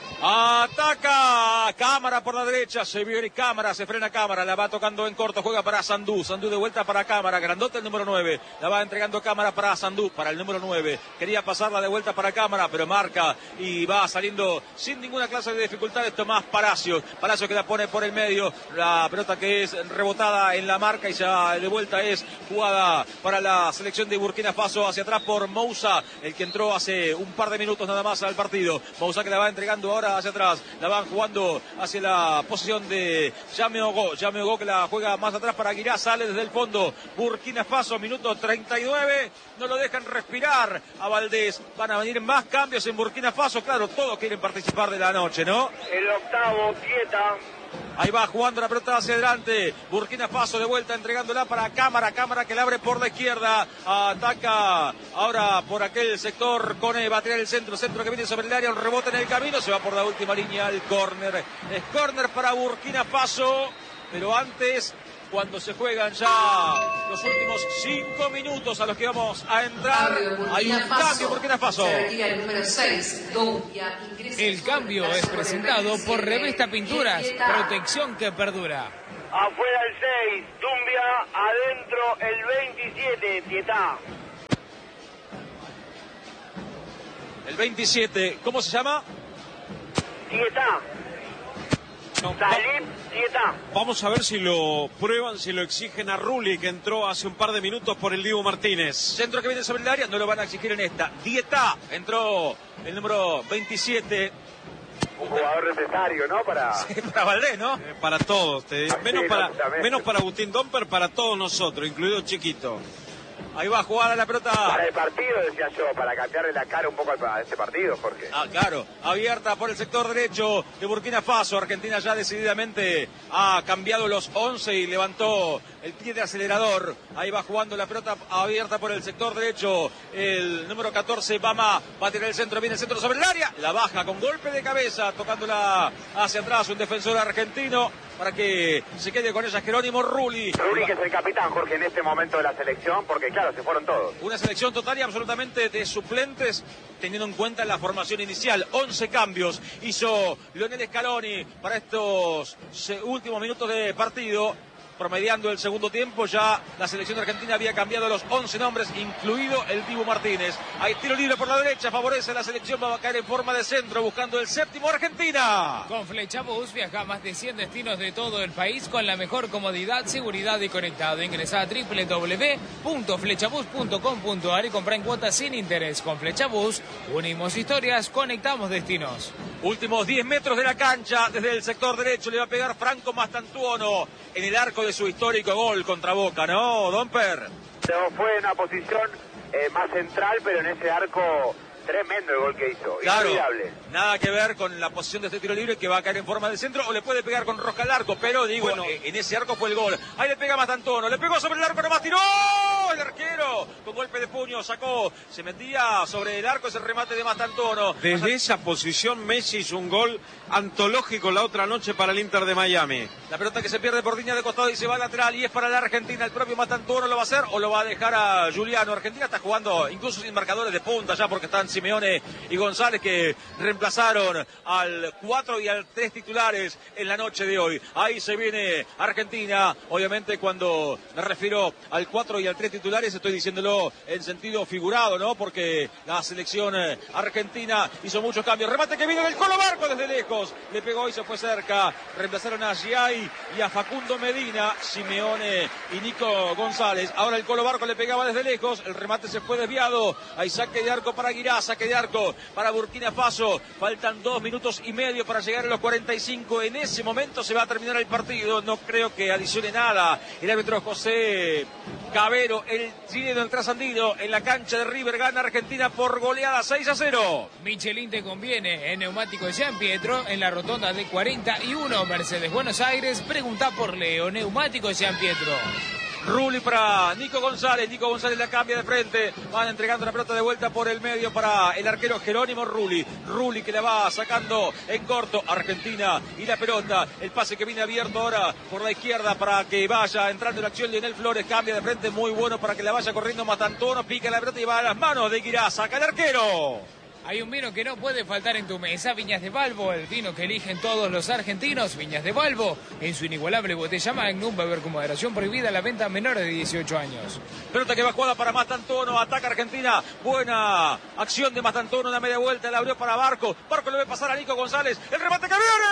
Ataca Cámara por la derecha, se viene Cámara, se frena Cámara, la va tocando en corto, juega para Sandú, Sandú de vuelta para Cámara, grandote el número nueve, la va entregando Cámara para Sandú, para el número nueve, quería pasarla de vuelta para Cámara, pero marca y va saliendo sin ninguna clase de dificultades Tomás Palacios, Palacios que la pone por el medio, la pelota que es rebotada en la marca y ya de vuelta es jugada para la selección de Burkina Faso hacia atrás por Moussa, el que entró hace un par de minutos nada más al partido, Moussa que la va entregando ahora hacia atrás, la van jugando hacia la posición de Yameogo, Yameogo que la juega más atrás para Aguirá, sale desde el fondo, Burkina Faso, minuto treinta y nueve, no lo dejan respirar a Valdés, van a venir más cambios en Burkina Faso, claro, todos quieren participar de la noche, ¿no? El octavo, Quieta. Ahí va jugando la pelota hacia adelante. Burkina Faso de vuelta entregándola para Cámara. Cámara que la abre por la izquierda. Ataca ahora por aquel sector. Cone va a tirar el centro. Centro que viene sobre el área. Un rebote en el camino. Se va por la última línea al córner. Es córner para Burkina Faso. Pero antes, cuando se juegan ya los últimos cinco minutos a los que vamos a entrar, hay un cambio Burkina Faso. El número seis, Doumbia. El cambio es presentado por Revista Pinturas, protección que perdura. Afuera el seis, Doumbia, adentro el veintisiete, Tietá. El veintisiete, ¿cómo se llama? Tietá. No, Salim Tietá. Vamos a ver si lo prueban, si lo exigen a Rulli, que entró hace un par de minutos por el Dibu Martínez. Centro que viene sobre el área, no lo van a exigir en esta. Dieta, entró el número veintisiete. Un jugador necesario, ¿no? Para, sí, para Valdés, ¿no? Eh, para todos, te digo. menos, sí, para, menos para Agustín Domper, para todos nosotros, incluido Chiquito. Ahí va a jugar a la pelota. Para el partido, decía yo, para cambiarle la cara un poco a este partido, Jorge. Ah, claro, abierta por el sector derecho de Burkina Faso. Argentina ya decididamente ha cambiado los once y levantó el pie de acelerador. Ahí va jugando la pelota abierta por el sector derecho. El número catorce, Bama, va a tirar el centro, viene el centro sobre el área. La baja con golpe de cabeza, tocándola hacia atrás un defensor argentino para que se quede con ella Jerónimo Rulli. Rulli que es el capitán, Jorge, en este momento de la selección, porque claro, se fueron todos. Una selección total y absolutamente de suplentes, teniendo en cuenta la formación inicial. once cambios hizo Lionel Scaloni para estos últimos minutos de partido. Promediando el segundo tiempo, ya la selección argentina había cambiado los once nombres, incluido el Dibu Martínez. Hay tiro libre por la derecha, favorece a la selección, va a caer en forma de centro, buscando el séptimo Argentina. Con Flechabús viaja a más de cien destinos de todo el país con la mejor comodidad, seguridad y conectado. Ingresa a doble u doble u doble u punto flechabús punto com punto a r y compra en cuotas sin interés. Con Flechabús, unimos historias, conectamos destinos. Últimos diez metros de la cancha, desde el sector derecho le va a pegar Franco Mastantuono en el arco de su histórico gol contra Boca, ¿no, Domper? Fue en una posición eh, más central, pero en ese arco tremendo el gol que hizo. Claro, inolvidable. Nada que ver con la posición de este tiro libre que va a caer en forma de centro o le puede pegar con rosca al arco, pero digo, bueno, eh, en ese arco fue el gol. Ahí le pega Mastantuono, le pegó sobre el arco, nomás tiró el arquero con golpe de puño, sacó, se metía sobre el arco ese remate de Mastantuono. Desde esa posición Messi hizo un gol antológico la otra noche para el Inter de Miami. La pelota que se pierde por línea de costado y se va a lateral y es para la Argentina. El propio Mastantuono lo va a hacer o lo va a dejar a Juliano. Argentina está jugando incluso sin marcadores de punta ya porque están Simeone y González que reemplazaron al cuatro y al tres titulares en la noche de hoy. Ahí se viene Argentina. Obviamente cuando me refiero al cuatro y al tres titulares estoy diciéndolo en sentido figurado, ¿no? Porque la selección argentina hizo muchos cambios. Remate que viene del Colo Barco desde lejos. Le pegó y se fue cerca. Reemplazaron a Giai y a Facundo Medina, Simeone y Nico González. Ahora el Colo Barco le pegaba desde lejos. El remate se fue desviado. Hay saque de arco para Aguirá, saque de arco para Burkina Faso. Faltan dos minutos y medio para llegar a los cuarenta y cinco. En ese momento se va a terminar el partido. No creo que adicione nada el árbitro José Cabero, el chileno, el trasandino, en la cancha de River. Gana Argentina por goleada seis a cero. Michelin te conviene en Neumáticos Gian Pietro, en la rotonda de cuarenta y uno, Mercedes Buenos Aires. Pregunta por Leo, Neumáticos Gian Pietro. Rulli para Nico González, Nico González la cambia de frente, van entregando la pelota de vuelta por el medio para el arquero Jerónimo Rulli, Rulli que la va sacando en corto, Argentina y la pelota, el pase que viene abierto ahora por la izquierda para que vaya entrando en acción Lionel Flores, cambia de frente, muy bueno para que la vaya corriendo Mastantuono, pica la pelota y va a las manos de Guirá, saca el arquero. Hay un vino que no puede faltar en tu mesa, Viñas de Balbo, el vino que eligen todos los argentinos. Viñas de Balbo, en su inigualable botella Magnum, beber con moderación, prohibida la venta a menores de dieciocho años. Pelota que va jugada para Mastantuono, ataca Argentina, buena acción de Mastantuono, una media vuelta, la abrió para Barco, Barco le ve pasar a Nico González, el remate que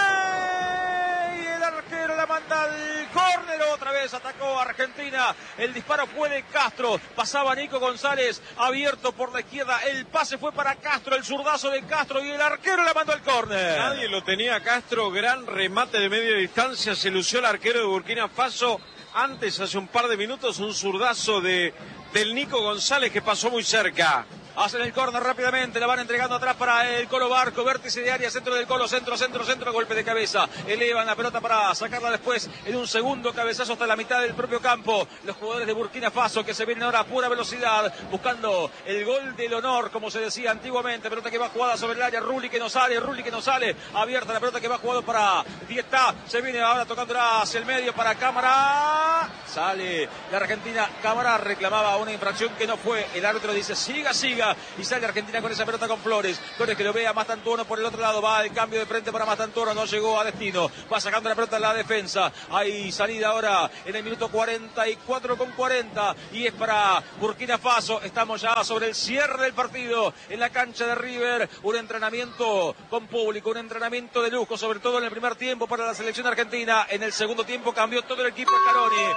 viene, y el arquero la manda al córner, otra vez atacó Argentina, el disparo fue de Castro, pasaba Nico González, abierto por la izquierda, el pase fue para Castro, el zurdazo de Castro, y el arquero la mandó al córner. Nadie lo tenía Castro, gran remate de media distancia, se lució el arquero de Burkina Faso. Antes, hace un par de minutos, un zurdazo de, del Nico González que pasó muy cerca. Hacen el córner rápidamente, la van entregando atrás para el Colo Barco, vértice de área, centro del Colo, centro, centro, centro, golpe de cabeza. Elevan la pelota para sacarla después en un segundo cabezazo hasta la mitad del propio campo. Los jugadores de Burkina Faso que se vienen ahora a pura velocidad, buscando el gol del honor, como se decía antiguamente. Pelota que va jugada sobre el área, Rulli que no sale, Rulli que no sale. Abierta la pelota que va jugado para Diestá. Se viene ahora tocándola hacia el medio para Cámara. Sale la Argentina. Cámara reclamaba una infracción que no fue. El árbitro dice siga, siga. Y sale Argentina con esa pelota con Flores. Flores que lo ve a Mastantuono por el otro lado. Va el cambio de frente para Mastantuono. No llegó a destino. Va sacando la pelota en la defensa. Hay salida ahora en el minuto cuarenta y cuatro con cuarenta. Y es para Burkina Faso. Estamos ya sobre el cierre del partido en la cancha de River. Un entrenamiento con público. Un entrenamiento de lujo. Sobre todo en el primer tiempo para la selección argentina. En el segundo tiempo cambió todo el equipo Scaloni.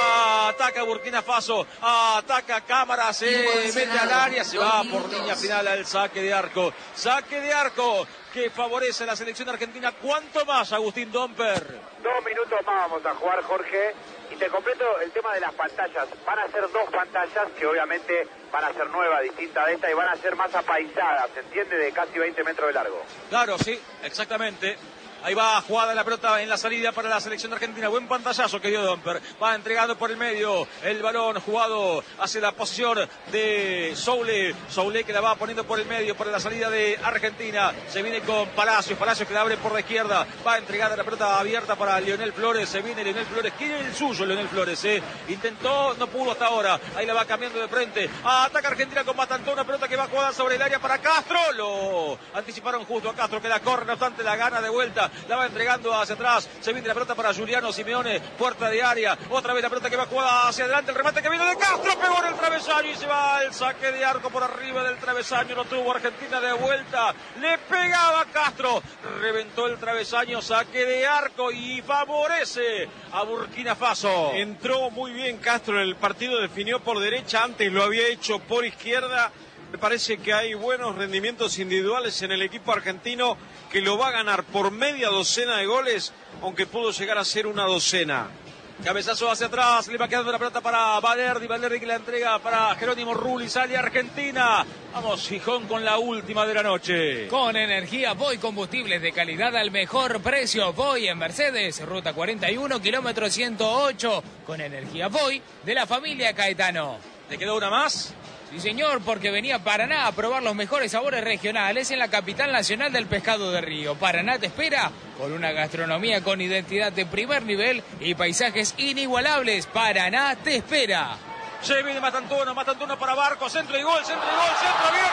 Ataca Burkina Faso. Ataca Cámara. Se mete al área. Se va por línea final al saque de arco. Saque de arco que favorece a la selección argentina. ¿Cuánto más, Agustín Domper? Dos minutos más vamos a jugar, Jorge. Y te completo el tema de las pantallas. Van a ser dos pantallas que obviamente van a ser nuevas, distintas de esta, y van a ser más apaisadas, ¿se entiende? De casi veinte metros de largo. Claro, sí, exactamente. Ahí va jugada la pelota en la salida para la selección argentina. Buen pantallazo que dio Domper. Va entregando por el medio el balón jugado hacia la posición de Soule. Soule que la va poniendo por el medio para la salida de Argentina. Se viene con Palacios. Palacios que la abre por la izquierda. Va entregada la pelota abierta para Lionel Flores. Se viene Lionel Flores. Quiere el suyo Lionel Flores. Eh. Intentó, no pudo hasta ahora. Ahí la va cambiando de frente. Ataca Argentina con Mastantuono. Pelota que va jugada sobre el área para Castro. Lo anticiparon justo a Castro que la corre. No obstante la gana de vuelta. La va entregando hacia atrás. Se viene la pelota para Juliano Simeone. Puerta de área. Otra vez la pelota que va jugada hacia adelante. El remate que viene de Castro. Pegó en el travesaño y se va el saque de arco por arriba del travesaño. Lo tuvo Argentina de vuelta. Le pegaba Castro. Reventó el travesaño. Saque de arco y favorece a Burkina Faso. Entró muy bien Castro en el partido. Definió por derecha. Antes lo había hecho por izquierda. Me parece que hay buenos rendimientos individuales en el equipo argentino que lo va a ganar por media docena de goles, aunque pudo llegar a ser una docena. Cabezazo hacia atrás, le va quedando la pelota para Valerdi, Valerdi que la entrega para Jerónimo Rulli, sale Argentina. Vamos, Gijón con la última de la noche. Con energía Voy, combustibles de calidad al mejor precio. Voy en Mercedes, ruta cuarenta y uno, kilómetro ciento ocho. Con energía Voy de la familia Caetano. ¿Le quedó una más? Sí, señor, porque venía Paraná a probar los mejores sabores regionales en la capital nacional del pescado de río. Paraná te espera con una gastronomía con identidad de primer nivel y paisajes inigualables. Paraná te espera. Se viene Mastantuono, Mastantuono para Barco, centro y gol, centro y gol, centro, viene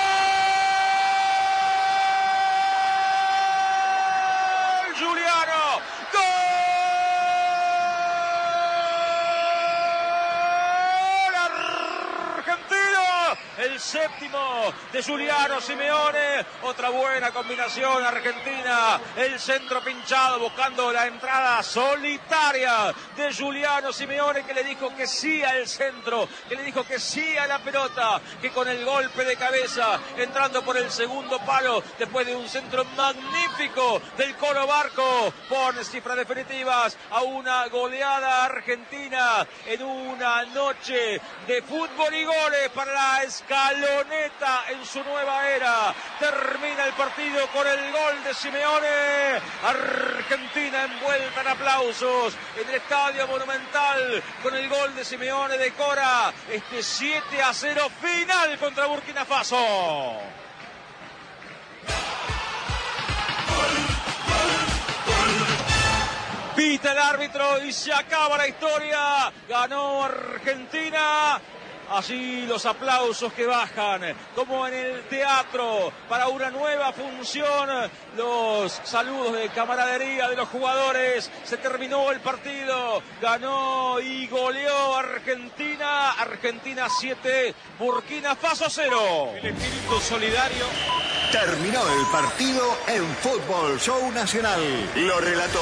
gol. Juliano, gol. El séptimo de Juliano Simeone. Otra buena combinación argentina. El centro pinchado buscando la entrada solitaria de Juliano Simeone, que le dijo que sí al centro, que le dijo que sí a la pelota, que con el golpe de cabeza entrando por el segundo palo después de un centro magnífico del Colo Barco pone cifras definitivas a una goleada argentina en una noche de fútbol y goles para la Escaloneta en su nueva era. Termina el partido con el gol de Simeone. Argentina envuelta en aplausos en el Estadio Monumental con el gol de Simeone. Decora este siete a cero final contra Burkina Faso. Pita el árbitro y se acaba la historia. Ganó Argentina. Allí los aplausos que bajan, como en el teatro, para una nueva función. Los saludos de camaradería de los jugadores. Se terminó el partido. Ganó y goleó Argentina. Argentina siete, Burkina Faso cero. El espíritu solidario. Terminó el partido en Fútbol Show Nacional. Lo relató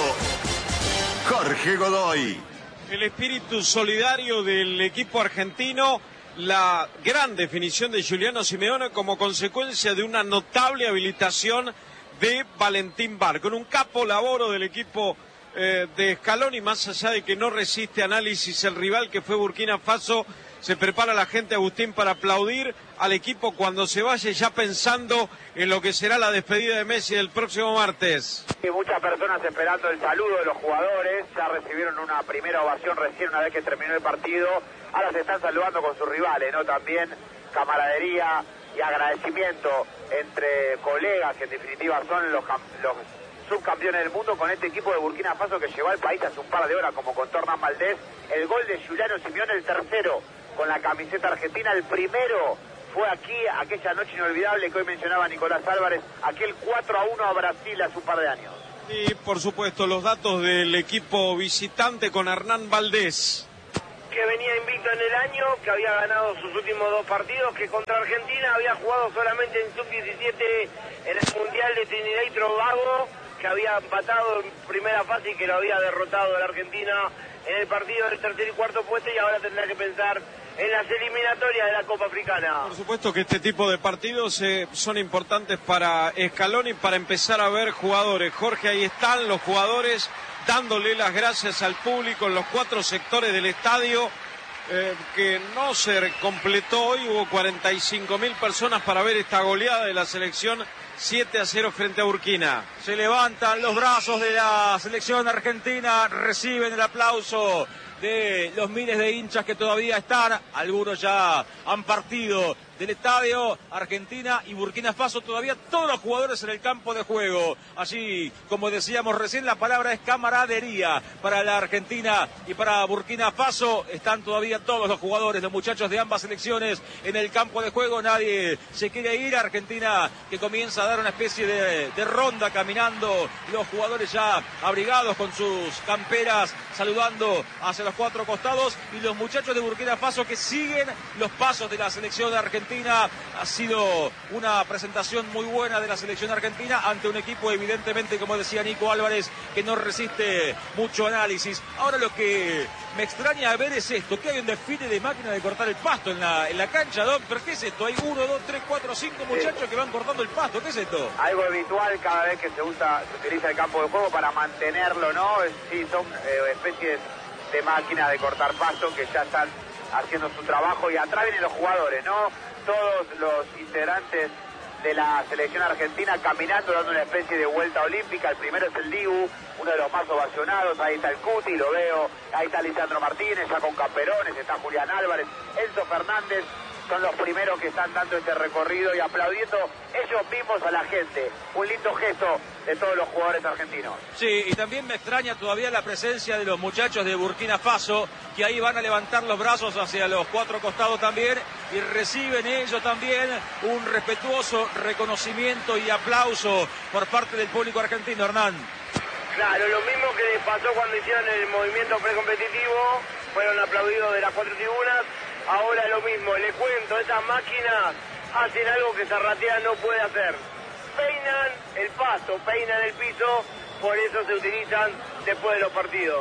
Jorge Godoy. El espíritu solidario del equipo argentino. La gran definición de Giuliano Simeone como consecuencia de una notable habilitación de Valentín Barco. En un capo laboro del equipo eh, de Scaloni, más allá de que no resiste análisis el rival que fue Burkina Faso, se prepara la gente, Agustín, para aplaudir al equipo cuando se vaya, ya pensando en lo que será la despedida de Messi el próximo martes. Y muchas personas esperando el saludo de los jugadores, ya recibieron una primera ovación recién una vez que terminó el partido, ahora se están saludando con sus rivales, ¿no? También camaradería y agradecimiento entre colegas que en definitiva son los, los subcampeones del mundo con este equipo de Burkina Faso que llevó al país hace un par de horas, como contó Hernán Valdés. El gol de Giuliano Simeone, el tercero con la camiseta argentina, el primero fue aquí, aquella noche inolvidable que hoy mencionaba Nicolás Álvarez, aquel cuatro a uno a Brasil hace un par de años. Y por supuesto los datos del equipo visitante con Hernán Valdés. Que venía invicto en el año, que había ganado sus últimos dos partidos, que contra Argentina había jugado solamente en sub diecisiete en el Mundial de Trinidad y Tobago, que había empatado en primera fase y que lo había derrotado a la Argentina en el partido del tercer y cuarto puesto, y ahora tendrá que pensar en las eliminatorias de la Copa Africana. Por supuesto que este tipo de partidos eh, son importantes para Scaloni, para empezar a ver jugadores. Jorge, ahí están los jugadores dándole las gracias al público en los cuatro sectores del estadio, eh, que no se completó hoy. Hubo cuarenta y cinco mil personas para ver esta goleada de la selección siete a cero frente a Burkina. Se levantan los brazos de la selección argentina, reciben el aplauso de los miles de hinchas que todavía están, algunos ya han partido del estadio. Argentina y Burkina Faso, todavía todos los jugadores en el campo de juego. Allí, como decíamos recién, la palabra es camaradería para la Argentina y para Burkina Faso. Están todavía todos los jugadores, los muchachos de ambas selecciones en el campo de juego. Nadie se quiere ir. Argentina que comienza a dar una especie de, de ronda caminando, los jugadores ya abrigados con sus camperas, saludando hacia los cuatro costados, y los muchachos de Burkina Faso que siguen los pasos de la selección argentina. Ha sido una presentación muy buena de la selección argentina ante un equipo, evidentemente, como decía Nico Álvarez, que no resiste mucho análisis. Ahora lo que me extraña ver es esto, que hay un desfile de máquinas de cortar el pasto en la, en la cancha, Doc. ¿Pero qué es esto? Hay uno, dos, tres, cuatro, cinco muchachos sí. que van cortando el pasto. ¿Qué es esto? Algo habitual cada vez que se usa, se utiliza el campo de juego para mantenerlo, ¿no? Sí, son eh, especies de máquinas de cortar pasto que ya están haciendo su trabajo, y atrás vienen los jugadores, ¿no? Todos los integrantes de la selección argentina caminando, dando una especie de vuelta olímpica. El primero es el Dibu, uno de los más ovacionados. Ahí está el Cuti, lo veo. Ahí está Lisandro Martínez, ya con camperones. Está Julián Álvarez, Enzo Fernández. Son los primeros que están dando este recorrido y aplaudiendo ellos mismos a la gente. Un lindo gesto de todos los jugadores argentinos. Sí, y también me extraña todavía la presencia de los muchachos de Burkina Faso, que ahí van a levantar los brazos hacia los cuatro costados también, y reciben ellos también un respetuoso reconocimiento y aplauso por parte del público argentino, Hernán. Claro, lo mismo que les pasó cuando hicieron el movimiento precompetitivo, fueron aplaudidos de las cuatro tribunas. Ahora lo mismo, le cuento, esas máquinas hacen algo que Zarratea no puede hacer. Peinan el pasto, peinan el piso, por eso se utilizan después de los partidos.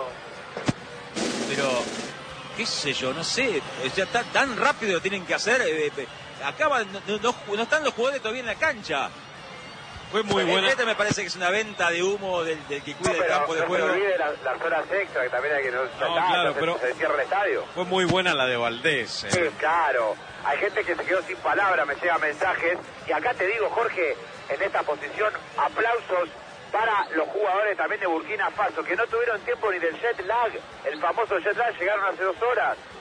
Pero, qué sé yo, no sé, ya está tan rápido lo tienen que hacer. Eh, eh, acaban, no, no, no están los jugadores todavía en la cancha. Fue muy buena. Este me parece que es una venta de humo del, del que cuida no, el campo de no juego. No se olvide las, las horas extra, que también hay que no, no está, claro, se, pero se cierra el estadio. Fue muy buena la de Valdés. Eh. Sí, claro. Hay gente que se quedó sin palabras, me llegan mensajes. Y acá te digo, Jorge, en esta posición, aplausos para los jugadores también de Burkina Faso, que no tuvieron tiempo ni del jet lag, el famoso jet lag, llegaron hace dos horas.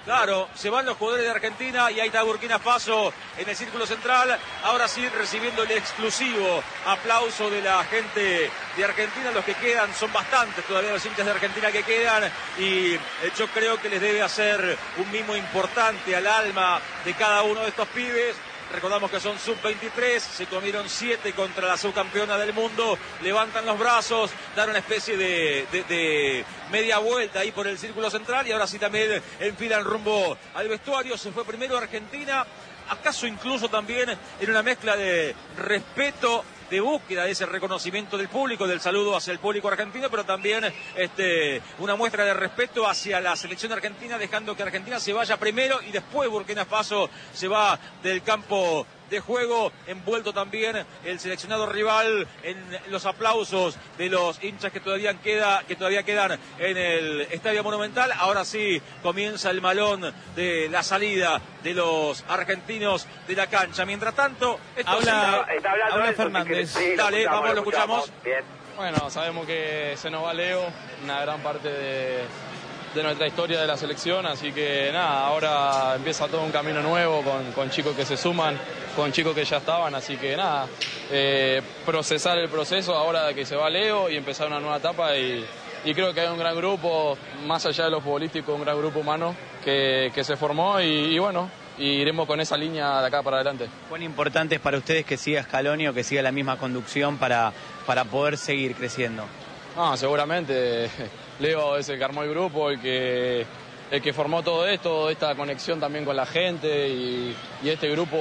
Claro, se van los jugadores de Argentina y ahí está Burkina Faso en el círculo central. Ahora sí, recibiendo el exclusivo aplauso de la gente de Argentina. Los que quedan son bastantes todavía los hinchas de Argentina que quedan. Y yo creo que les debe hacer un mimo importante al alma de cada uno de estos pibes. Recordamos que son sub veintitrés, se comieron siete contra la subcampeona del mundo, levantan los brazos, dan una especie de, de, de media vuelta ahí por el círculo central y ahora sí también enfilan rumbo al vestuario. Se fue primero Argentina, acaso incluso también en una mezcla de respeto, de búsqueda de ese reconocimiento del público, del saludo hacia el público argentino, pero también este, una muestra de respeto hacia la selección argentina, dejando que Argentina se vaya primero y después Burkina Faso se va del campo de juego, envuelto también el seleccionado rival en los aplausos de los hinchas que todavía, queda, que todavía quedan en el Estadio Monumental. Ahora sí comienza el malón de la salida de los argentinos de la cancha. Mientras tanto, esto habla, Está hablando habla Nelson, Fernández. si querés. Sí, Dale, escuchamos, vamos, lo escuchamos. Bien. Bueno, sabemos que se nos va Leo, una gran parte de, de nuestra historia de la selección, así que nada, ahora empieza todo un camino nuevo con, con chicos que se suman, con chicos que ya estaban, así que nada, eh, procesar el proceso ahora de que se va Leo y empezar una nueva etapa y, y creo que hay un gran grupo, más allá de lo futbolístico, un gran grupo humano que, que se formó y, y bueno, y iremos con esa línea de acá para adelante. ¿Cuán importante es para ustedes que siga Scaloni o que siga la misma conducción para, para poder seguir creciendo? Ah, seguramente. Leo es el que armó el grupo, el que, el que formó todo esto, esta conexión también con la gente y, y este grupo